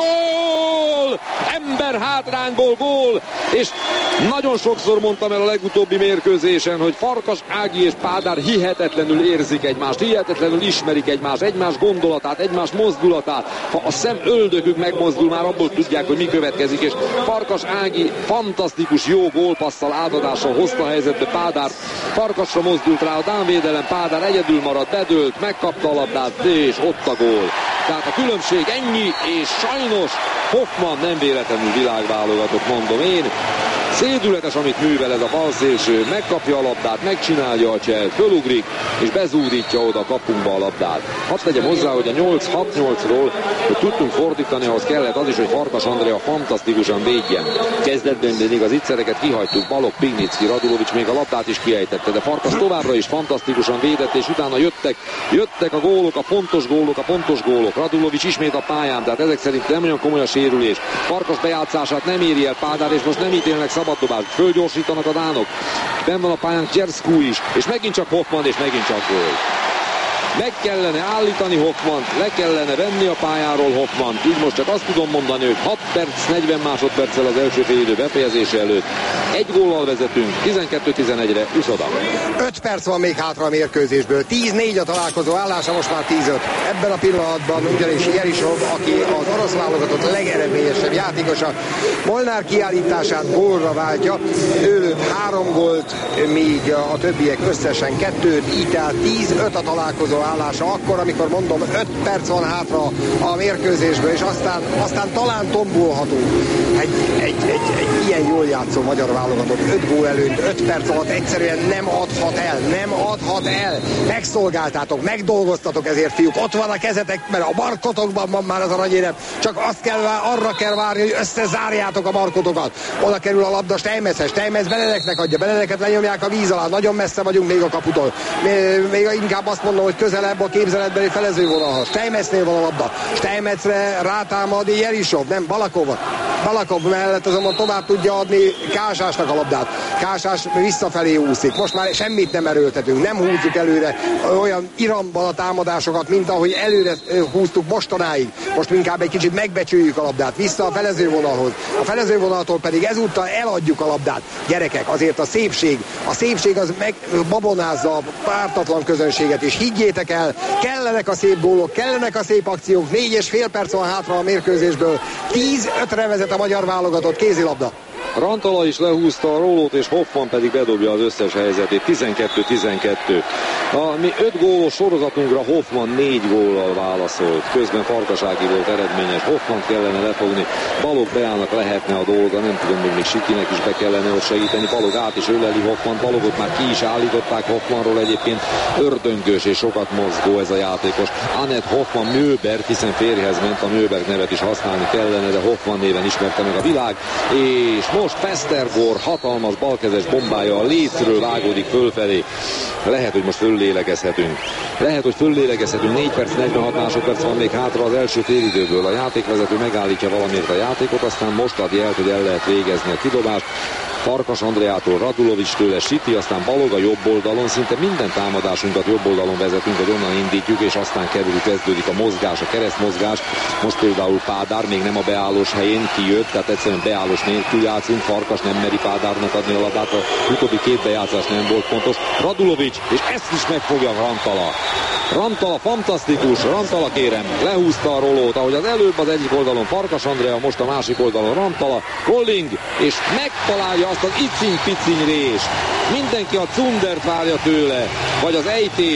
gól! Emberhátrányból gól! És nagyon sokszor mondtam el a legutóbbi mérkőzésen, hogy Farkas Ági és Pádár hihetetlenül érzik egymást, hihetetlenül ismerik egymást, egymás gondolatát, egymás mozdulatát. Ha a szemöldökük megmozdul, már abból tudják, hogy mi következik, és Farkas Ági fantasztikus jó gólpasszal, átadással hozta a helyzetbe Pádárt. Farkasra mozdult rá a dán védelem, Pádár egyedül maradt, bedőlt, megkapta a labdát, és ott a gól. Tehát a különbség ennyi, és sajnos Hoffman nem véletlenül világválogatott, mondom én. Szédületes, amit művel ez a balszélső, megkapja a labdát, megcsinálja a cselt, fölugrik, és bezúdítja oda a kapunkba a labdát. Hadd tegyem hozzá, hogy a 8-6-8-ról, hogy tudtunk fordítani, ahhoz kellett az is, hogy Farkas Andrea fantasztikusan védjen. Kezdetben még az ittszereket kihagytuk, Balogh, Pignicki, Radulovics még a labdát is kiejtette, de Farkas továbbra is fantasztikusan védett, és utána jöttek a gólok, a pontos gólok. Radulovics ismét a pályán, tehát ezek szerint nem olyan komoly a sérülés. Farkas bejátszását nem éri el Pádár, és most nem ítélnek szabaddobást. Fölgyorsítanak a dánok. Benn van a pályán Cserszkú is, és megint csak Hoffman, és megint csak gól. Meg kellene állítani Hoffmant, le kellene venni a pályáról Hoffmant. Így most csak azt tudom mondani, hogy 6 perc, 40 másodperccel az első félidő befejezése előtt egy góllal vezetünk, 12-11-re Uszoda. 5 perc van még hátra a mérkőzésből. 10-4 a találkozó állása, most már 10-5. Ebben a pillanatban ugyanis Jerisov, aki az orosz válogatott legeredményesebb játékosa, Molnár kiállítását gólra váltja. Ő 3 gólt, míg a többiek összesen 2-t, így tehát 10-5 a találkozó állása, akkor, amikor mondom, 5 perc van hátra a mérkőzésből, és aztán talán tombolhatunk. Egy ilyen jól játszó magyar válogatott 5 gól előtt 5 perc alatt egyszerűen nem adhat el. Megszolgáltátok, megdolgoztatok ezért, fiúk. Ott van a kezetek, mert a markotokban van már az aranyérem. Csak arra kell várni, hogy összezárjátok a markotokat. Oda kerül a labda Steinmetzhez. Steinmetz Benedeknek adja. Benedeket lenyomják a víz alá. Nagyon messze vagyunk még a kaputól. Még inkább azt mondom, hogy közelebb a képzeletbeli felezővonalhoz. Steinmetznél van a labda. Steinmetzre rátámad Jerisov, nem Balakov mellett azonban tovább tudja adni Kásásnak a labdát. Kásás visszafelé úszik. Most már semmit nem erőltetünk, nem húzzuk előre olyan iramban a támadásokat, mint ahogy előre húztuk mostanáig. Most inkább egy kicsit megbecsüljük a labdát, vissza a felezővonalhoz. A felezővonaltól pedig ezúttal eladjuk a labdát. Gyerekek, azért a szépség az megbabonázza a pártatlan közönséget, és higgyétek el, kellenek a szép gólok, kellenek a szép akciók, 4,5 perc van hátra a mérkőzésből, 10-5-re vezet a magyar válogatott kézilabda. Rantala is lehúzta a rólót, és Hoffman pedig bedobja az összes helyzetét. 12-12. A mi 5 gólos sorozatunkra Hoffman 4 góllal válaszolt. Közben Farkasági volt eredményes. Hoffman kellene lefogni. Balogh Beának lehetne a dolga. Nem tudom, hogy még Sikinek is be kellene ott segíteni. Balogh át is öleli Hoffman. Balogot már ki is állították Hoffmanról. Egyébként ördöngös és sokat mozgó ez a játékos. Annett Hoffman Mőberg, hiszen férjhez ment, a Mőberg nevet is használni kellene, de Hoffman néven ismerte meg a világ. És most Festergor hatalmas balkezes bombája a lécről vágódik fölfelé. Lehet, hogy most föllélegezhetünk. 4 perc, 46 másodperc van még hátra az első félidőből. A játékvezető megállítja valamiért a játékot, aztán most adja el, hogy el lehet végezni a kidobást. Farkas Andreától Radulovics, tőle Siti, aztán Balogh a jobb oldalon, szinte minden támadásunkat jobb oldalon vezetünk, hogy onnan indítjuk, és aztán kezdődik a mozgás, a keresztmozgás. Most például Pádár még nem a beállós helyén kijött, tehát egyszerűen beállós nélkül játszunk, Farkas nem meri Pádárnak adni a labdát, a utóbbi 2 bejátszás nem volt pontos. Radulovics, és ezt is megfogja Rantala fantasztikus, Rantala kérem, lehúzta a rolót, ahogy az előbb az egyik oldalon Farkas Andrea, most a másik oldalon Rantala, Colling, és megtalálja azt az iciny-piciny rést. Mindenki a cundert várja tőle, vagy az ejtést.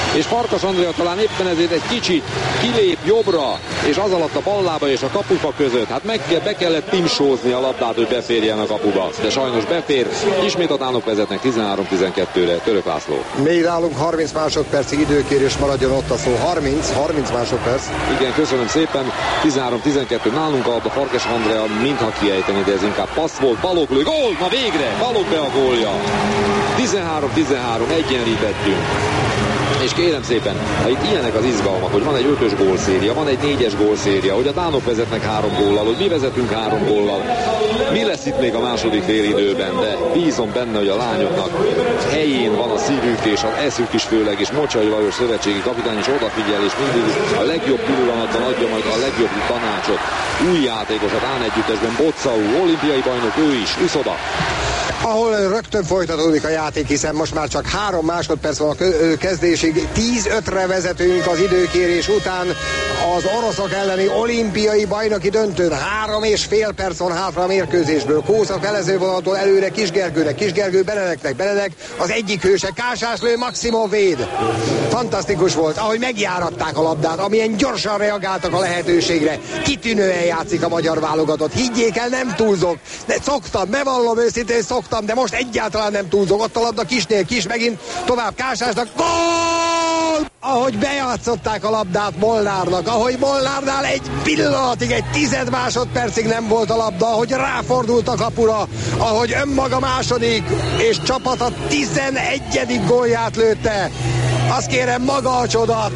és Farkas Andrea talán éppen ezért egy kicsit kilép jobbra, és az alatt a ballába és a kapufa között. Hát be kellett timsózni a labdát, hogy beférjen a kapuba, de sajnos befér. Ismét a dánok vezetnek 13-12-re. Török László. Még nálunk 30 másodpercig időkérés, maradjon ott a szó. 30 másodperc. Igen, köszönöm szépen. 13-12 nálunk a labda. Farkas Andrea mintha kiejteni, de ez inkább passz volt. Balogh lő, gól! Na végre! Balogh be a gólja. 13-13, egyenlítettünk. És kérem szépen, ha itt ilyenek az izgalmak, hogy van egy 5-ös gólszéria, van egy 4-es gólszéria, hogy a dánok vezetnek 3 góllal, hogy mi vezetünk 3 góllal. Mi lesz itt még a második félidőben, de bízom benne, hogy a lányoknak helyén van a szívük és az eszük is főleg, és Mocsai Lajos szövetségi kapitány is odafigyel, és mindig a legjobb pillanatban adja majd a legjobb tanácsot. Új játékos a dán együttesben, Bocau, olimpiai bajnok, ő is, Uszoda. Ahol rögtön folytatódik a játék, hiszen most már csak 3 másodperc van a kezdésig. 10-5-re vezetünk az időkérés után az oroszok elleni olimpiai bajnoki döntőn. 3,5 perc van hátra a mérkőzésből. Kósa felezővonattól előre Kisgergőnek, Kisgergő Benedeknek, Benedek az egyik hőse, Kásás lő, Maximov véd. Fantasztikus volt, ahogy megjáratták a labdát, amilyen gyorsan reagáltak a lehetőségre. Kitűnően játszik a magyar válogatott. Higgyék el, nem túlzok. De szoktam, bevallom őszintén, szoktam, de most egyáltalán nem túlzok. Ott a labda Kisnél, Kis megint tovább Kásásnak. Gól! Ahogy bejátszották a labdát Molnárnak, ahogy Molnárnál egy pillanatig, egy 10 másodpercig nem volt a labda, ahogy ráfordult a kapura, ahogy önmaga második és csapata 11. gólját lőtte. Azt kérem, maga a csoda,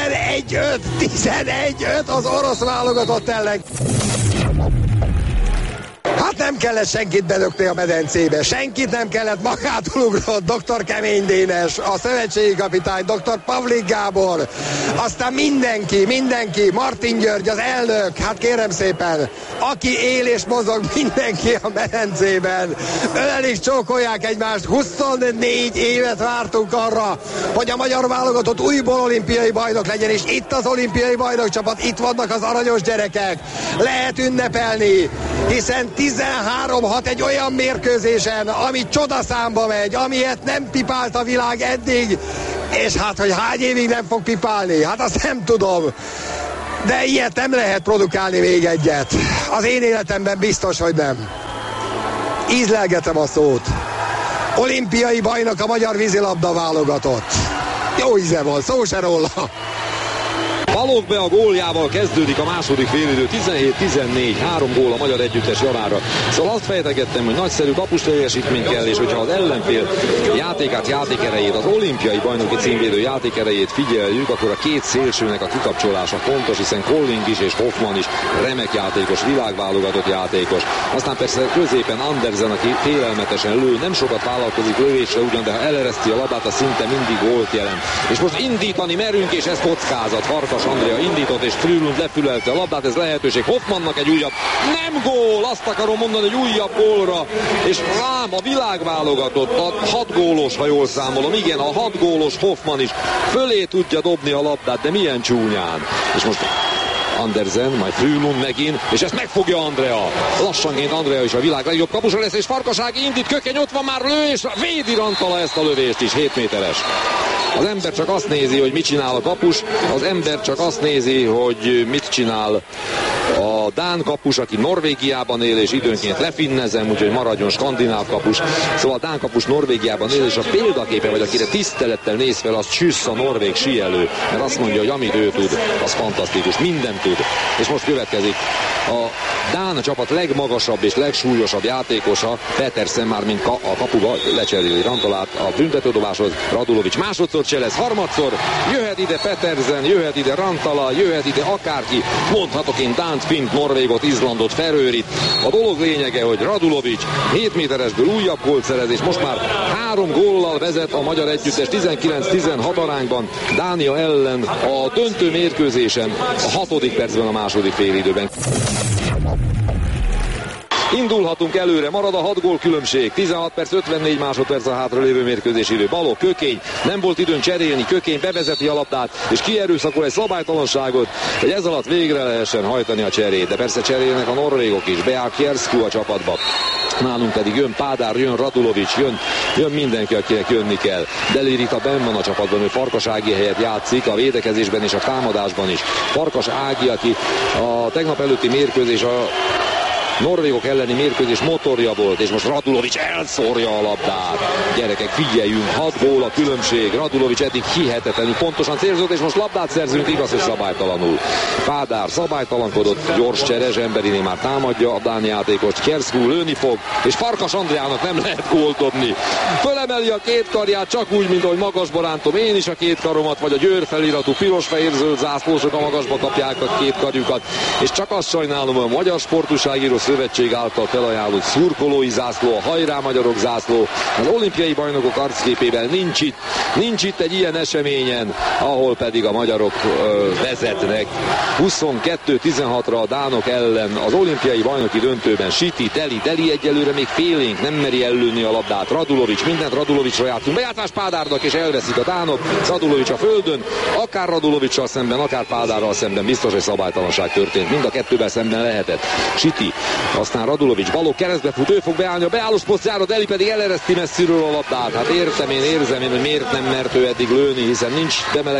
11-5 az orosz válogatott ellen. Hát nem kellett senkit belökni a medencébe, senkit nem kellett, magától ugrott dr. Kemény Dénes, a szövetségi kapitány, dr. Pavlik Gábor, aztán mindenki, Martin György, az elnök, hát kérem szépen, aki él és mozog, mindenki a medencében, ölelik, csókolják egymást, 24 évet vártunk arra, hogy a magyar válogatott újból olimpiai bajnok legyen, és itt az olimpiai bajnokcsapat, itt vannak az aranyos gyerekek, lehet ünnepelni, hiszen 13-6 egy olyan mérkőzésen, ami csodaszámba megy, amilyet nem pipált a világ eddig, és hát, hogy hány évig nem fog pipálni, hát azt nem tudom. De ilyet nem lehet produkálni még egyet. Az én életemben biztos, hogy nem. Ízlelgetem a szót. Olimpiai bajnok a magyar vízilabda válogatott. Jó íze volt, szó se róla. Balogh be a góljával kezdődik a második félidő, 17-14, 3 gól a magyar együttes javára. Szóval azt fejtegettem, hogy nagyszerű kapus teljesítmény kell, és hogyha az ellenfél játékerejét, az olimpiai bajnoki címvédő játékerejét figyeljük, akkor a két szélsőnek a kikapcsolása fontos, hiszen Colling is és Hoffman is remek játékos, világválogatott játékos. Aztán persze középen Andersen, aki félelmetesen lő, nem sokat vállalkozik lövésre ugyan, de ha elereszti a labát, az szinte mindig gólt jelent. És most indítani merünk, és ez kockázat. Farkas Andrea indított, és Frülund lefülelte a labdát, ez lehetőség Hoffmannak egy újabb, nem gól, azt akarom mondani, egy újabb gólra, és rám a világválogatott, a 6 gólos, ha jól számolom, igen, a 6 gólos Hoffman is fölé tudja dobni a labdát, de milyen csúnyán. És most Andersen, majd Frülund megint, és ezt megfogja Andrea. Lassanként Andrea is a világ legjobb kapusa lesz, és Farkasági indít, Kökény ott van, már lő, és védi Rantala ezt a lövést is, 7 méteres. Az ember csak azt nézi, hogy mit csinál a kapus, az ember csak azt nézi, hogy mit csinál a dán kapus, aki Norvégiában él, és időnként lefinnezem, úgyhogy maradjon skandináv kapus. Szóval a dán kapus Norvégiában él, és a példaképe, vagy akire tisztelettel néz fel, az Csüssz, a norvég síelő, mert azt mondja, hogy amit ő tud, az fantasztikus, mindent tud. És most következik a dán csapat legmagasabb és legsúlyosabb játékosa, Petersen, már mint a kapuba lecseréli Rantalát a büntetődobáshoz, Radulovics másodszor cselez, harmadszor jöhet ide Petersen, jöhet ide Rantala, jöhet ide akárki, mondhatok én Dánt, Fint, Norvégot, Izlandot, Ferőrit. A dolog lényege, hogy Radulovics 7 méteresből újabb gólt szerez, és most már 3 góllal vezet a magyar együttes 19-16 arányban Dánia ellen a döntő mérkőzésen a 6. percben a második félidőben. Indulhatunk előre, marad a 6 gól különbség, 16 perc, 54 másodperc a hátralévő mérkőzési idő. Balogh, Kökény, nem volt időn cserélni, Kökény bevezeti a labdát, és kierőszakol egy szabálytalanságot, hogy ez alatt végre lehessen hajtani a cserét. De persze cserélnek a norvégok is, Beák Jersku a csapatba. Nálunk pedig jön Pádár, jön Radulovics, jön mindenki, akinek jönni kell. Deli Rita benn van a csapatban, ő Farkas Ági helyett játszik, a védekezésben és a támadásban is. Farkas Ági, aki a tegnap előtti mérkőzés, a norvégok elleni mérkőzés motorja volt, és most Radulovics elszórja a labdát. Gyerekek, figyeljünk, 6 gól a különbség. Radulovics eddig hihetetlenül pontosan célzott, és most labdát szerzünk, igaz, hogy szabálytalanul. Pádár szabálytalankodott, gyors csere, Zsemberiné már támadja a dán játékost, Kjerszkú lőni fog, és Farkas Andreának nem lehet gólt dobni. Fölemeli a két karját, csak úgy, mint ahogy magasba rántom én is a két karomat, vagy a Győr feliratú piros-fehér-zöld zászlósok a magasba kapják a két karjukat, és csak azt sajnálom, a Magyar Sportújságíró Szövetség által felajánlott szurkolói zászló, a Hajrá Magyarok zászló az olimpiai bajnokok arcképével nincs itt egy ilyen eseményen, ahol pedig a magyarok vezetnek 22-16-ra a dánok ellen az olimpiai bajnoki döntőben. Siti, Deli egyelőre még félénk, nem meri ellőni a labdát. Radulovics, mindent Radulovicsra játszunk. Bejátszás Pádárnak, és elveszik a dánok. Radulovics a földön, akár Radulovicsal szemben, akár Pádárral szemben biztos, hogy szabálytalanság történt. Mind a kettővel szemben lehetett. Siti, aztán Radulovics balok keresztbe fut, ő fog beállni a beállós posztjára, Deli pedig elereszti messziről a labdát. Hát érzem én, hogy miért nem mert ő eddig lőni, hiszen nincs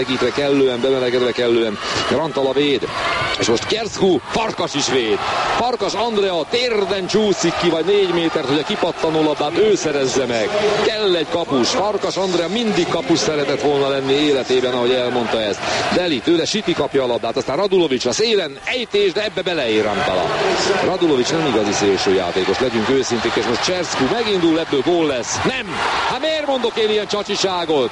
bemelegedve kellően. Rantala véd, és most Kjerszkú, Farkas is véd. Farkas Andrea térden csúszik ki, vagy 4 métert, hogy a kipattanó labdát ő szerezze meg. Kell egy kapus. Farkas Andrea mindig kapus szeretett volna lenni életében, ahogy elmondta ezt. Deli, tőle Siti kapja a labdát, aztán Radulovics a szélen, ejtés, de ebbe beleér Rantala. Radulovics nem igazi szélső játékos, legyünk őszinték, és most Kjerszkú megindul, ebből gól lesz. Nem! Hát miért mondok én ilyen csacsiságot?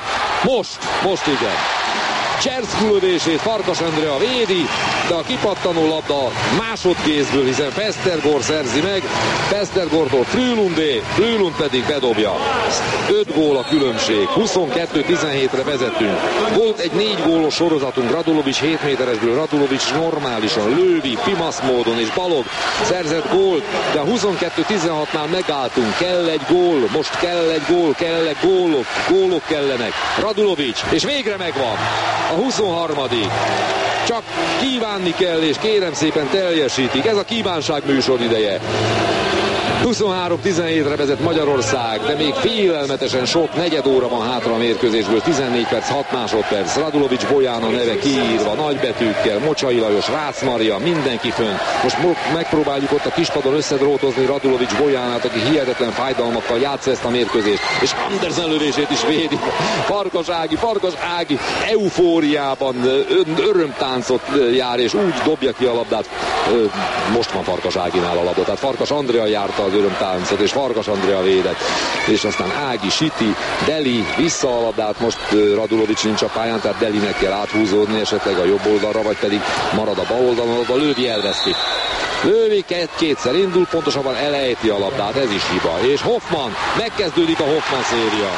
Most igen. Kjerszkú lövését Farkas Andrea védi, de a kipattanó labda másodkézből, hiszen Festergor szerzi meg, Festergortól Frülund pedig bedobja. 5 gól a különbség, 22-17-re vezetünk. Volt egy 4 gólos sorozatunk, Radulovics 7 méteresből, Radulovics normálisan, Lővi, Pimasz módon és Balog szerzett gólt, de a 22-16-nál megálltunk, kell egy gól, most kell egy gól, gólok kellenek. Radulovics, és végre megvan. A 23. Csak kívánni kell, és kérem szépen teljesítik. Ez a kívánság műsor ideje. 23-17-re vezet Magyarország, de még félelmetesen sok, negyed óra van hátra a mérkőzésből, 14 perc, 6 másodperc. Radulovics Bolyán a neve kiírva, nagybetűkkel, Mocsai Lajos, Rácz Maria, mindenki fönn. Most megpróbáljuk ott a kispadon összedrótozni Radulovics Bolyánát, aki hihetetlen fájdalmakkal játsza ezt a mérkőzést, és Andersen lövését is védi. Farkas Ági eufóriában örömtáncot jár, és úgy dobja ki a labdát. Most van Farkas Áginál a labda, tehát Farkas Andrea járta az örömtáncot, és Farkas Andrea védett, és aztán Ági, Siti, Deli vissza a labdát, most Radulovics nincs a pályán, tehát Delinek kell áthúzódni esetleg a jobb oldalra, vagy pedig marad a bal oldalon, a Lővi elveszti. Lővi kétszer indul, pontosabban elejti a labdát, ez is hiba, és Hoffman, megkezdődik a Hoffman széria.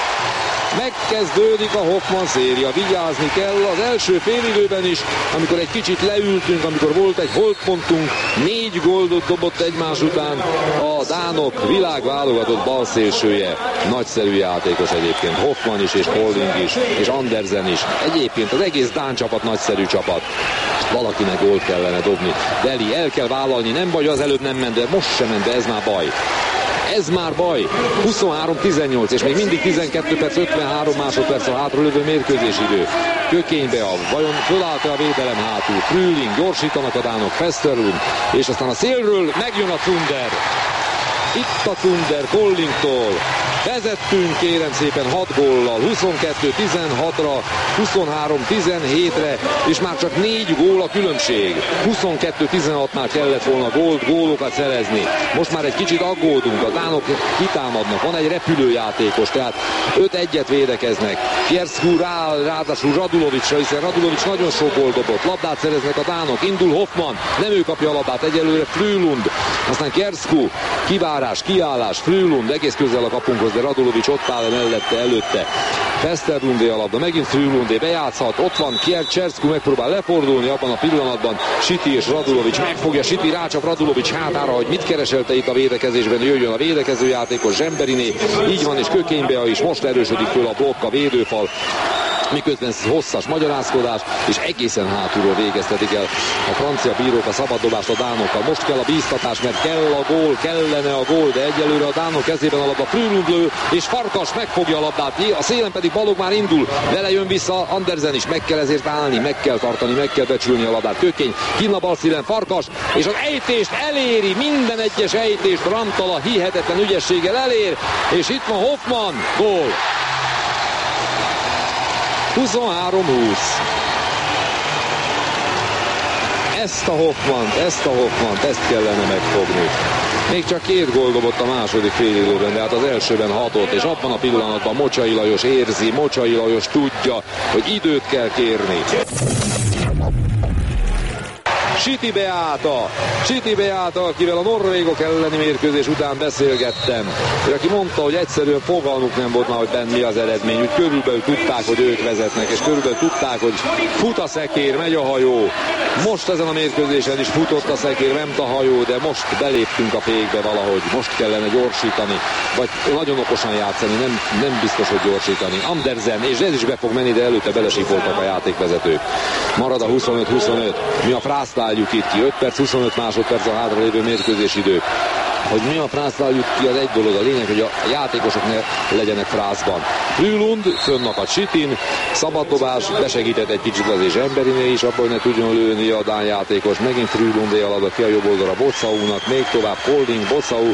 Vigyázni kell az első félidőben is, amikor egy kicsit leültünk, amikor volt egy holdpontunk, 4 gólt dobott egymás után a dánok világválogatott balszélsője. Nagyszerű játékos egyébként, Hoffman is, és Holding is, és Andersen is. Egyébként az egész dán csapat nagyszerű csapat. Valakinek gólt kellene dobni. Deli, el kell vállalni, nem baj, az előbb nem ment, de most sem ment, de ez már baj. Ez már baj. 23-18, és még mindig 12 perc, 53 másodperc a hátralövő mérkőzésidő. Kökénybe vajon fölállt-e a védelem hátul? Früling, gyorsítanak a dánok, Festerlund, és aztán a szélről megjön a Thunder. Itt a Thunder Kollingtól. Vezettünk kérem szépen 6 góllal, 22-16-ra, 23-17-re, és már csak 4 gól a különbség. 22-16-nál kellett volna gólokat szerezni. Most már egy kicsit aggódunk, a dánok kitámadnak, van egy repülőjátékos, tehát 5-1-et védekeznek. Kjerszkú ráadásul Radulovicsra, hiszen Radulovics nagyon sok gólt dobott, labdát szereznek a dánok, indul Hoffman, nem ő kapja a labdát, egyelőre Frülund, aztán Kjerszkú, kivárás, kiállás, Frülund egész közel a kapunkhoz, de Radulovics ott áll mellette, előtte. Festerlundé a labda, megint Frülundé bejátszhat, ott van Kjerszkú, megpróbál lefordulni abban a pillanatban, Siti és Radulovics megfogja, Siti rácsap Radulovics hátára, hogy mit kereselte itt a védekezésben, jöjjön a védekező játékos, Zsemberiné, így van, és Kökénybe is, most erősödik föl a blokk, a védőfal. miközben hosszas magyarázkodás, és egészen hátulról végeztetik el a francia bírók a szabaddobást a dánokkal. Most kell a bíztatás, mert kell a gól, kellene a gól, de egyelőre a dánok kezében a labda. Frülund lő, és Farkas megfogja a labdát, a szélen pedig Balog már indul, vele jön vissza Andersen is, meg kell ezért állni, meg kell tartani, meg kell becsülni a labdát. Kökény, kinn a bal szílen, Farkas, és az ejtést eléri, minden egyes ejtést Rantala hihetetlen ügyességgel elér, és itt van Hoffmann, gól! 23-20. Ezt a Hoffmannt, ezt kellene megfogni. Még csak 2 gól dobott a második félidőben, de hát az elsőben 6-ot, és abban a pillanatban Mocsai Lajos érzi, Mocsai Lajos tudja, hogy időt kell kérni. Siti Beata, akivel a norvégok elleni mérkőzés után beszélgettem, és aki mondta, hogy egyszerűen fogalmuk nem volt már, hogy benn mi az eredmény, úgy körülbelül tudták, hogy ők vezetnek, és körülbelül tudták, hogy fut a szekér, megy a hajó. Most ezen a mérkőzésen is futott a szekér, ment a hajó, de most beléptünk a fékbe valahogy, most kellene gyorsítani, vagy nagyon okosan játszani, nem biztos, hogy gyorsítani. Andersen, és ez is be fog menni, de előtte belesipoltak a játékvezetők. Marad a 25-25, mi a frásztáljuk itt ki, 5 perc, 25 másodperc a hátralévő mérkőzésidő. Hogy mi a frásztáljuk ki, az egy dolog, a lényeg, hogy a játékosok ne legyenek frászban. Frülund, fönnakad Sitin, szabaddobás, besegített egy kicsit az és Emberiné is, abban, hogy ne tudjon lőni a dán játékos. Megint Frülundé a labda ki a jobb oldalra Bossaunak, még tovább Holding, Bossau,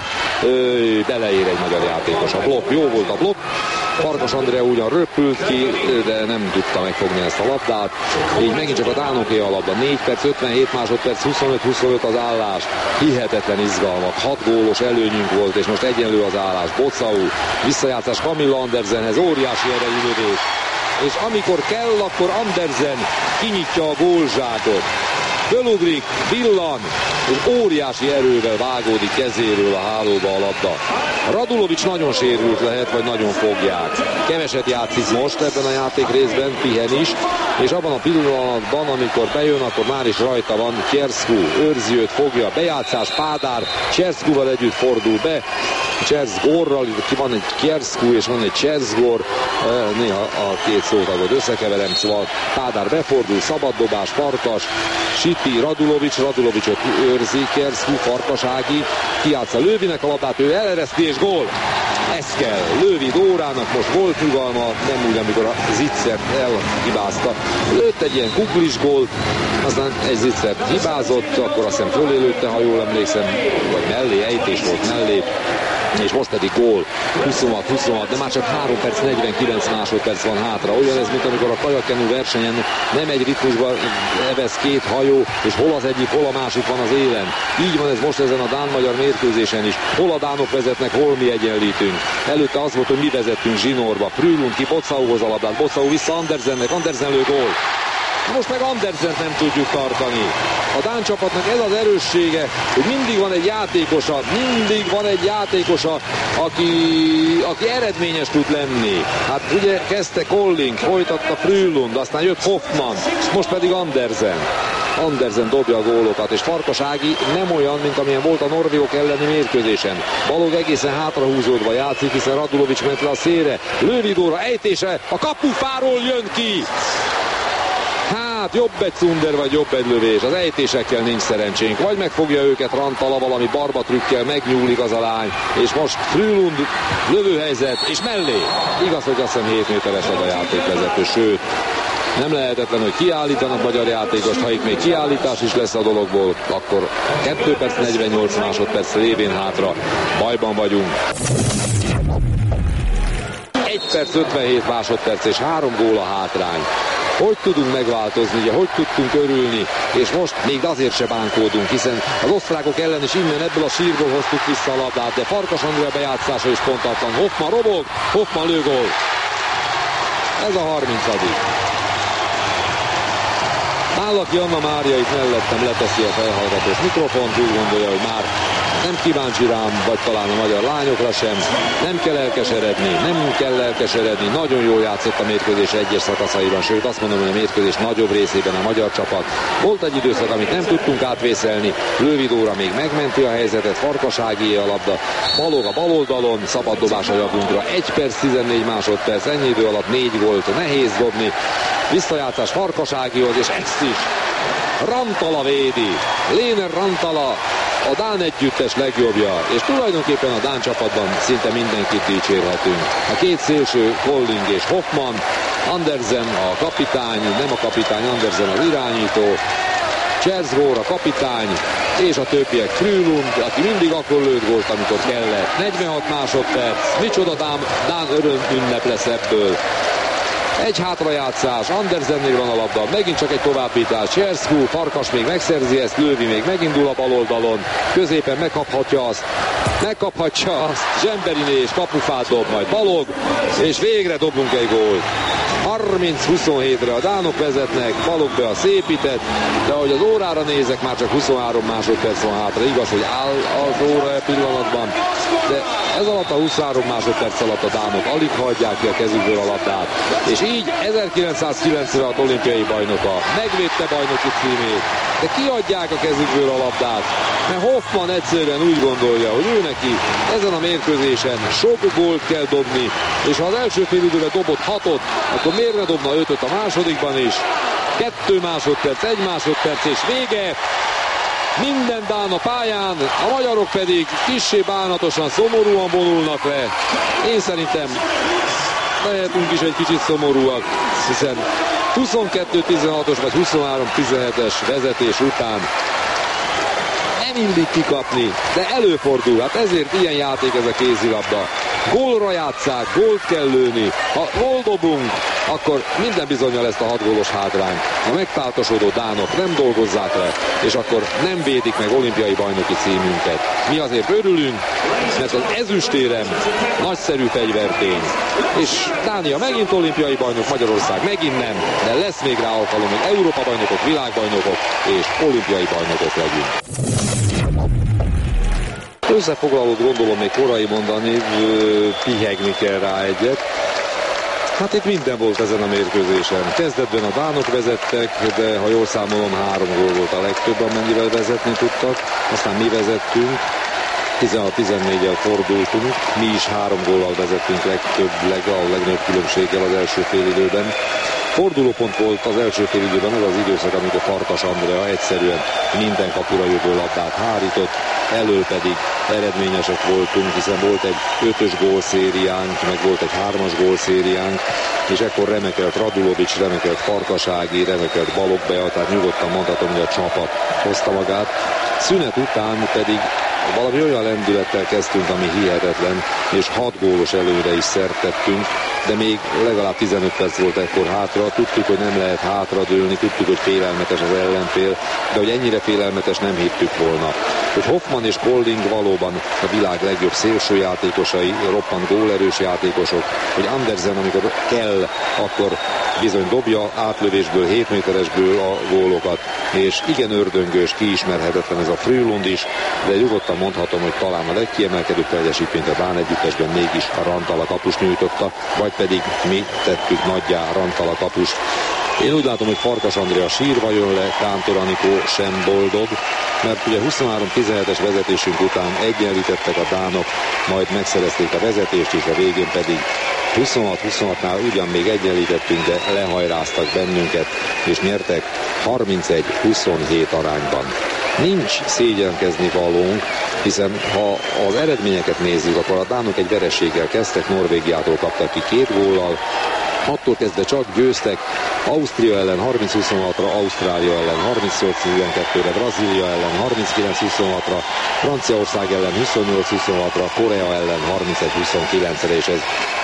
beleér egy magyar játékos. A blokk, jó volt a blokk. Farkas Andrea ugyan röpült ki, de nem tudta megfogni ezt a labdát. Így megint csak a dánoké a labda. 4 perc, 57 másodperc, 25-25 az állás. Hihetetlen izgalmak. 6 gólos előnyünk volt, és most egyenlő az állás. Bossau, visszajátszás Camilla Andersenhez, óriási erejű lövés. És amikor kell, akkor Andersen kinyitja a gólzsákot. Fölugrik, villan, és óriási erővel vágódik kezéről a hálóba a labda. Radulovics nagyon sérült lehet, vagy nagyon fogják. Keveset játszik most ebben a játék részben, pihen is, és abban a pillanatban, amikor bejön, akkor már is rajta van Csersku, őrzi őt, fogja, bejátszás, Pádár, Cserskuval együtt fordul be, Csersgorral, van egy Csersku és van egy Csersgor, néha a két szótagot összekeverem, szóval Pádár befordul, szabaddobás, Farkas, Siti, Radulovicsot őrzi, Csersku, Farkas Ági, kijátsza Lővinek a labdát, ő elereszti és gól. Ez kell. Lővi Dórának most volt nyugalma, nem úgy, amikor a Zitzert elhibázta. Lőtt egy ilyen kuklis gólt, aztán egy Zitzert hibázott, akkor azt hiszem fölé lőtte, ha jól emlékszem, vagy mellé, ejtés volt mellé. És most pedig gól, 26-26, de már csak 3 perc, 49 másodperc van hátra. Olyan ez, mint amikor a kajakkenú versenyen nem egy ritmusban evesz 2 hajó, és hol az egyik, hol a másik van az élen. Így van ez most ezen a dán-magyar mérkőzésen is. Hol a dánok vezetnek, hol mi egyenlítünk. Előtte az volt, hogy mi vezettünk zsinórba. Frülund ki Bossauhoz a labdát, Bossau vissza Andersennek, Andersen lő gól. Most meg Andersent nem tudjuk tartani. A dán csapatnak ez az erőssége, hogy mindig van egy játékosa, aki eredményes tud lenni. Hát ugye kezdte Colling, folytatta Frülund, aztán jött Hoffmann, most pedig Andersen. Andersen dobja a gólokat, és Farkas Ági nem olyan, mint amilyen volt a norvégok elleni mérkőzésen. Balog egészen hátrahúzódva játszik, hiszen Radulovics ment le a szélre. Lővi Dóra ejtése, a kapufáról jön ki. Hát jobb egy cunder, vagy jobb egy lövés. Az ejtésekkel nincs szerencsénk. Vagy megfogja őket Rantala valami barbatrükkel, megnyúlik az a lány. És most Frülund lövőhelyzet, és mellé. Igaz, hogy azt hiszem 7 méteres az a játékvezető, sőt, nem lehetetlen, hogy kiállítanak magyar játékost. Ha itt még kiállítás is lesz a dologból, akkor 2 perc 48 másodperc lévén hátra. Bajban vagyunk. 1 perc 57 másodperc és 3 gól a hátrány. Hogy tudunk megváltozni, ugye, hogy tudtunk örülni, és most még azért se bánkódunk, hiszen az osztrákok ellen is innen ebből a sírból hoztuk vissza a labdát, de Farkas Andrea bejátszása is pontatlan. Hoffmann robog, Hoffmann lő gól. Ez a 30. Állaki Anna Mária itt mellettem leteszi a felhallgatós mikrofont, úgy gondolja, hogy már nem kíváncsi rám, vagy talán a magyar lányokra sem. Nem kell elkeseredni, nagyon jól játszott a mérkőzés egyes szakaszaiban, sőt azt mondom, hogy a mérkőzés nagyobb részében a magyar csapat. Volt egy időszak, amit nem tudtunk átvészelni, Lövidóra még megmenti a helyzetet, Farkaságié a labda, Balog a baloldalon, szabad dobás a javunkra, 1 perc 14 másodperc, ennyi idő alatt 4 gólt, nehéz dobni, visszajátszás Farkaságihoz, és ezt is Rantala védi, Léner Rantala, a dán együttes legjobbja, és tulajdonképpen a dán csapatban szinte mindenkit dicsérhetünk. A két szélső, Colling és Hoffman, Andersen a kapitány, nem a kapitány, Andersen az irányító, Cserzgór a kapitány, és a többiek, Frülund, aki mindig akkor lőtt gólt, amikor kellett. 46 másodperc, micsoda dán öröm ünnep lesz ebből. Egy hátrajátszás, Andersennél van a labda, megint csak egy továbbítás, Cserszkú, Farkas még megszerzi ezt, Lövi még megindul a baloldalon, középen megkaphatja azt, Zsemberiné és kapufát dob majd Balog, és végre dobunk egy gólt. 30-27-re a dánok vezetnek, Balog be a szépített, de ahogy az órára nézek, már csak 23 másodperc van hátra. Igaz, hogy áll az óra e pillanatban, de ez alatt a 23 másodperc alatt a dánok alig hagyják ki a kezükből a labdát. És így 1996 olimpiai bajnoka megvédte bajnoki címét, de kiadják a kezükből a labdát, mert Hoffman egyszerűen úgy gondolja, hogy ő neki ezen a mérkőzésen sok gólt kell dobni, és ha az első fél időben dobott 6-ot, akkor miért ne dobna 5-öt a másodikban is? 2 másodperc, 1 másodperc és vége. Minden dán a pályán, a magyarok pedig kissé bánatosan, szomorúan vonulnak le. Én szerintem lehetünk is egy kicsit szomorúak, hiszen 22-16-os vagy 23-17-es vezetés után nem illik kikapni, de előfordul, hát ezért ilyen játék ez a kézilabda. Gólra játsszák, gólt kell lőni, ha gól dobunk, akkor minden bizonnyal ezt a 6 gólos hátrányt a megpáltosodó dánok nem dolgozzák le, és akkor nem védik meg olimpiai bajnoki címünket. Mi azért örülünk, mert az ezüstérem nagyszerű fegyvertény. És Dánia megint olimpiai bajnok, Magyarország megint nem, de lesz még rá alkalom, hogy Európa bajnokok, világbajnokok és olimpiai bajnokok legyünk. Összefoglalót gondolom még korai mondani, pihegni kell rá egyet. Hát itt minden volt ezen a mérkőzésen. Kezdetben a dánok vezettek, de ha jól számolom 3 gól volt a legtöbb, amennyivel vezetni tudtak. Aztán mi vezettünk, 16-14-el fordultunk, mi is 3 góllal vezettünk a legnagyobb különbséggel az első félidőben. Fordulópont volt az első félidőben az az időszak, amikor Farkas Andrea egyszerűen minden kapura jövő labdát hárított, elől pedig eredményesek voltunk, hiszen volt egy 5-ös gólszériánk, meg volt egy 3-as gólszériánk, és ekkor remekelt Radulovics, remekelt Farkasági, remekelt Balog Bea, tehát nyugodtan mondhatom, hogy a csapat hozta magát. Szünet után pedig valami olyan lendülettel kezdtünk, ami hihetetlen, és 6 gólos előre is szert tettünk, de még legalább 15 perc volt ekkor hátra. Tudtuk, hogy nem lehet hátradőlni, tudtuk, hogy félelmetes az ellenfél, de hogy ennyire félelmetes nem hittük volna. Hogy Hoffman és Colling valóban a világ legjobb szélsőjátékosai, roppant gólerős játékosok, hogy Andersen, amikor kell, akkor bizony dobja átlövésből, 7 méteresből a gólokat, és igen ördöngős, kiismerhetetlen ez a Frülund is, de nyugodtan mondhatom, hogy talán a legkiemelkedőbb teljesítményt a dán együttesben mégis a Rantala kapus nyújtotta, vagy pedig mi tettük nagyjá Rantala kapust. Én úgy látom, hogy Farkas Andrea sírva jön le, Kántor Anikó sem boldog, mert ugye 23-17-es vezetésünk után egyenlítettek a dánok, majd megszerezték a vezetést, és a végén pedig 26-26-nál ugyan még egyenlítettünk, de lehajráztak bennünket, és nyertek 31-27 arányban. Nincs szégyenkezni valónk, hiszen ha az eredményeket nézzük, akkor a dánok egy vereséggel kezdtek, Norvégiától kaptak ki 2 góllal, attól kezdve csak győztek, Ausztria ellen 30-26-ra, Ausztrália ellen 38-12-re, Brazília ellen 39-26-ra, Franciaország ellen 28-26-ra, Korea ellen 31-29-re, és ez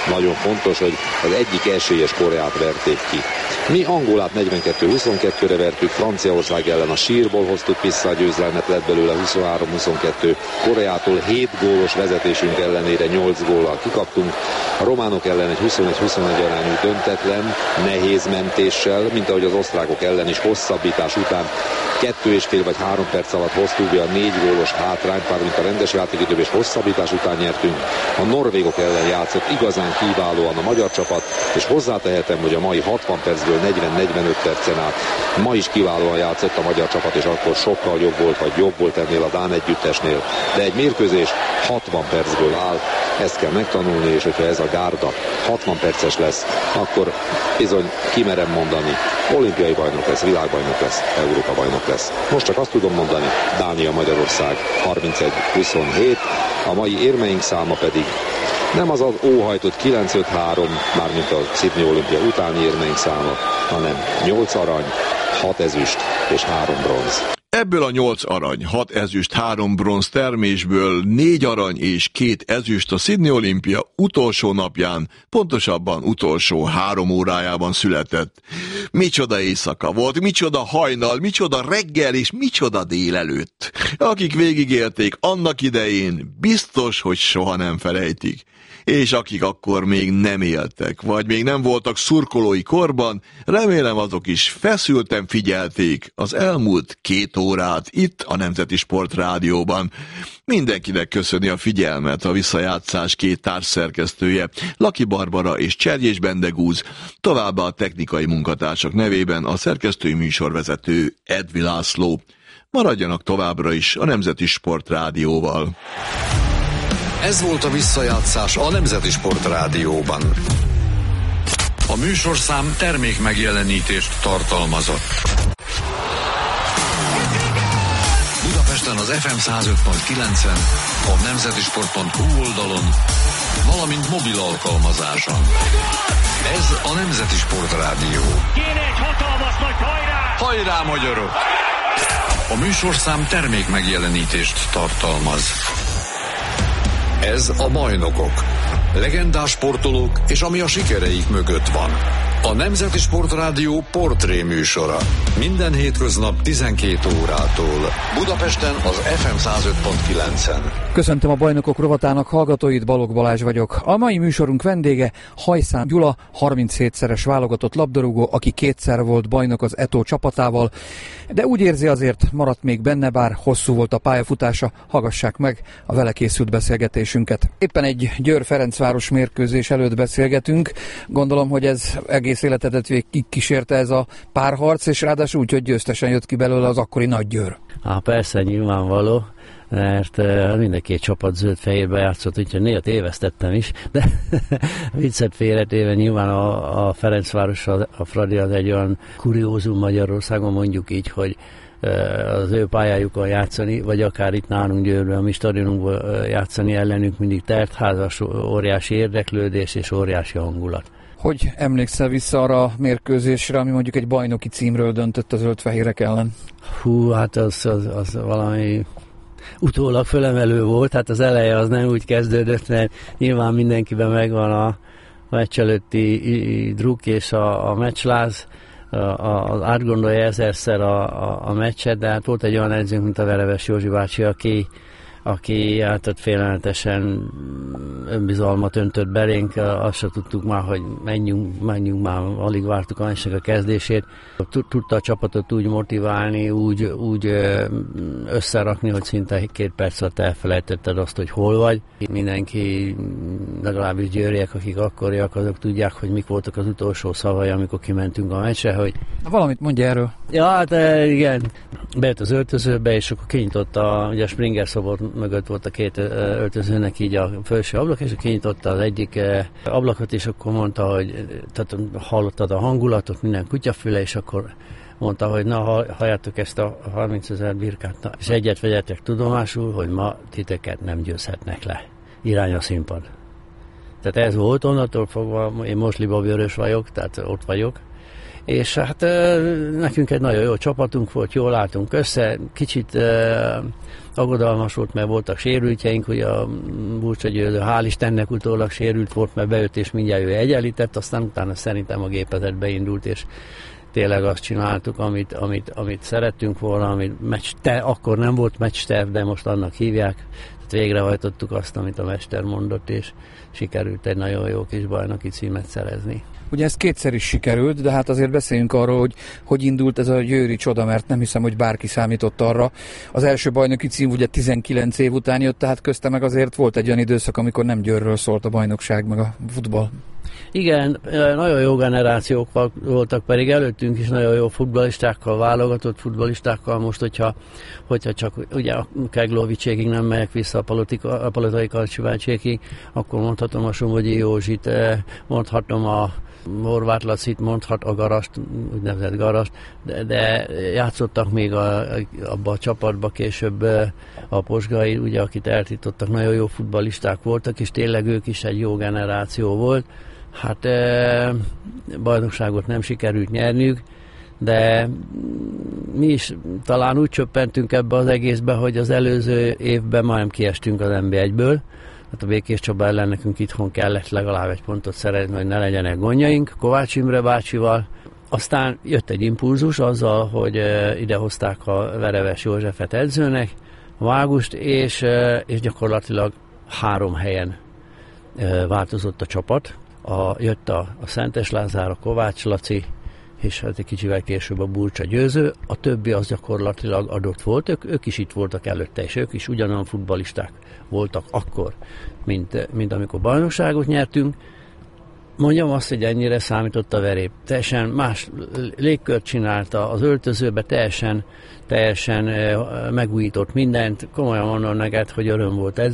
nagyon fontos, hogy az egyik esélyes Koreát verték ki. Mi Angolát 42-22-re vertük, Franciaország ellen a sírból hoztuk vissza a győzelmet, lett belőle 23-22, Koreától 7 gólos vezetésünk ellenére 8 góllal kikaptunk, a románok ellen egy 21-21 arányú döntetlen, nehéz mentéssel, mint ahogy az osztrákok ellen is hosszabbítás után 2,5 vagy 3 perc alatt hoztuk be a 4 gólos hátrányt, mint a rendes játékidőben és hosszabbítás után nyertünk. A norvégok ellen játszott igazán kiválóan a magyar csapat, és hozzátehetem, hogy a mai 60 percből 40-45 percen át ma is kiválóan játszott a magyar csapat, és akkor sokkal jobb volt, vagy jobb volt ennél a dán együttesnél. De egy mérkőzés 60 percből áll, ezt kell megtanulni, és hogyha ez a gárda 60 perces lesz, akkor bizony kimerem mondani, olimpiai bajnok lesz, világbajnok lesz, Európa bajnok lesz. Most csak azt tudom mondani, Dánia-Magyarország 31-27, a mai érmeink száma pedig nem az óhajtott 9-5-3, mármint a Sydney olimpia utáni érmeink száma, hanem 8 arany, 6 ezüst és 3 bronz. Ebből a 8 arany, 6 ezüst, 3 bronz termésből 4 arany és 2 ezüst a Sydney olimpia utolsó napján, pontosabban utolsó 3 órájában született. Micsoda éjszaka volt, micsoda hajnal, micsoda reggel és micsoda délelőtt. Akik végigélték annak idején, biztos, hogy soha nem felejtik. És akik akkor még nem éltek, vagy még nem voltak szurkolói korban, remélem azok is feszülten figyelték az elmúlt 2 órát itt a Nemzeti Sport Rádióban. Mindenkinek köszöni a figyelmet a visszajátszás 2 társszerkesztője, Laki Barbara és Cserjés Bendegúz, továbbá a technikai munkatársak nevében a szerkesztői műsorvezető Edvi László. Maradjanak továbbra is a Nemzeti Sport Rádióval. Ez volt a visszajátszás a Nemzeti Sport Rádióban. A műsorszám termék megjelenítést tartalmazott. Budapesten az FM 105.9-en, a nemzetisport.hu oldalon, valamint mobil alkalmazáson. Ez a Nemzeti Sport Rádió. Kéne egy hatalmas nagy hajrá! Hajrá, magyarok! A műsorszám termék megjelenítést tartalmaz. Ez a Bajnokok. Legendás sportolók és ami a sikereik mögött van. A Nemzeti Sport Rádió portré műsora. Minden hétköznap 12 órától. Budapesten az FM 105.9-en. Köszöntöm a Bajnokok rovatának hallgatóit, Balogh Balázs vagyok. A mai műsorunk vendége Hajszán Gyula, 37-szeres válogatott labdarúgó, aki 2-szer volt bajnok az Eto csapatával, de úgy érzi, azért maradt még benne, bár hosszú volt a pályafutása. Hallgassák meg a vele készült beszélgetésünket. Éppen egy Győr-Ferencváros mérkőzés előtt beszélgetünk. Gondolom, hogy ez egész életedet végig kísérte ez a párharc, és ráadásul úgy, hogy győztesen jött ki belőle az akkori Nagy Győr. Persze, nyilvánvaló, mert mind a 2 csapat zöld-fehérbe játszott, úgyhogy néha tévesztettem is, de viccet félretéve nyilván a Ferencváros, a Fradi az egy olyan kuriózum Magyarországon, mondjuk így, hogy az ő pályájukon játszani, vagy akár itt nálunk Győrben, a mi stadionunkban játszani ellenünk mindig tertházas, óriási érdeklődés és óriási hangulat. Hogy emlékszel vissza arra a mérkőzésre, ami mondjuk egy bajnoki címről döntött az zöld-fehérek ellen? Hát az valami utólag fölemelő volt, hát az eleje az nem úgy kezdődött, mert nyilván mindenkiben megvan a meccs előtti druk és a meccsláz, az átgondolja ezerszer a meccset, de hát volt egy olyan edzőnk, mint a Vereves Józsi bácsi, aki hát félelmetesen önbizalmat öntött belénk, azt se tudtuk már, hogy menjünk már, alig vártuk a meccsnek a kezdését. Tudta a csapatot úgy motiválni, úgy összerakni, hogy szinte 2 perc alatt elfelejtetted azt, hogy hol vagy. Mindenki, legalábbis győriek, akik akkoriak, azok tudják, hogy mik voltak az utolsó szavai, amikor kimentünk a meccsre, hogy... Valamit mondja erről. Ja, hát igen. Bejött az öltözőbe, és akkor kinyitotta, ugye a Springer szobor mögött volt a 2 öltözőnek így a felső ablak, és kinyitotta az egyik ablakot, és akkor mondta, hogy tehát hallottad a hangulatot, minden kutyafüle, és akkor mondta, hogy na, halljátok ezt a 30 000 birkát, és egyet vegyetek tudomásul, hogy ma titeket nem győzhetnek le. Irány a színpad. Tehát ez volt, onnantól fogva, én most libabőrös vagyok, tehát ott vagyok, és hát nekünk egy nagyon jó csapatunk volt, jól álltunk össze, kicsit aggodalmas volt, mert voltak sérültjeink, ugye a Burcsa Győző, hál' Istennek utólag sérült volt, mert bejött és mindjárt ő egyenlített, aztán utána szerintem a gépezet beindult, és tényleg azt csináltuk, amit szerettünk volna, akkor nem volt meccsterv, de most annak hívják. Tehát végrehajtottuk azt, amit a mester mondott, és sikerült egy nagyon jó kis bajnoki címet szerezni. Ugye ez kétszer is sikerült, de hát azért beszéljünk arról, hogy indult ez a győri csoda, mert nem hiszem, hogy bárki számított arra. Az első bajnoki cím ugye 19 év után jött, tehát közte meg azért volt egy olyan időszak, amikor nem Győrről szólt a bajnokság, meg a futball. Igen, nagyon jó generációk voltak, pedig előttünk is nagyon jó futballistákkal, válogatott futballistákkal. Most, hogyha csak ugye a Keglóvicsékig nem megyek vissza a Palotai Karcsivácsékig, akkor mondhatom a Somogyi Józsit, mondhatom a Horváth Lacit, mondhat a Garast, úgynevezett Garast, de játszottak még abba a csapatba később a Posgai, ugye, akit eltiltottak, nagyon jó futballisták voltak, és tényleg ők is egy jó generáció volt. Hát bajnokságot nem sikerült nyerniük, de mi is talán úgy csöppentünk ebbe az egészbe, hogy az előző évben majdnem kiestünk az NB1-ből. Hát a Békés Csaba ellen nekünk itthon kellett legalább egy pontot szerezni, hogy ne legyenek gondjaink Kovács Imre bácsival. Aztán jött egy impulzus azzal, hogy idehozták a Vereves Józsefet edzőnek, a Águst, és gyakorlatilag 3 helyen változott a csapat. Jött a Szentes Lázár, a Kovács Laci, és hát egy kicsivel később a Burcsa Győző. A többi az gyakorlatilag adott volt, ők is itt voltak előtte, és ők is ugyanolyan futballisták voltak akkor, mint amikor bajnokságot nyertünk. Mondjam azt, hogy ennyire számított a Verép. Teljesen más légkört csinálta, az öltözőbe teljesen megújított mindent. Komolyan mondom neked, hogy öröm volt ez.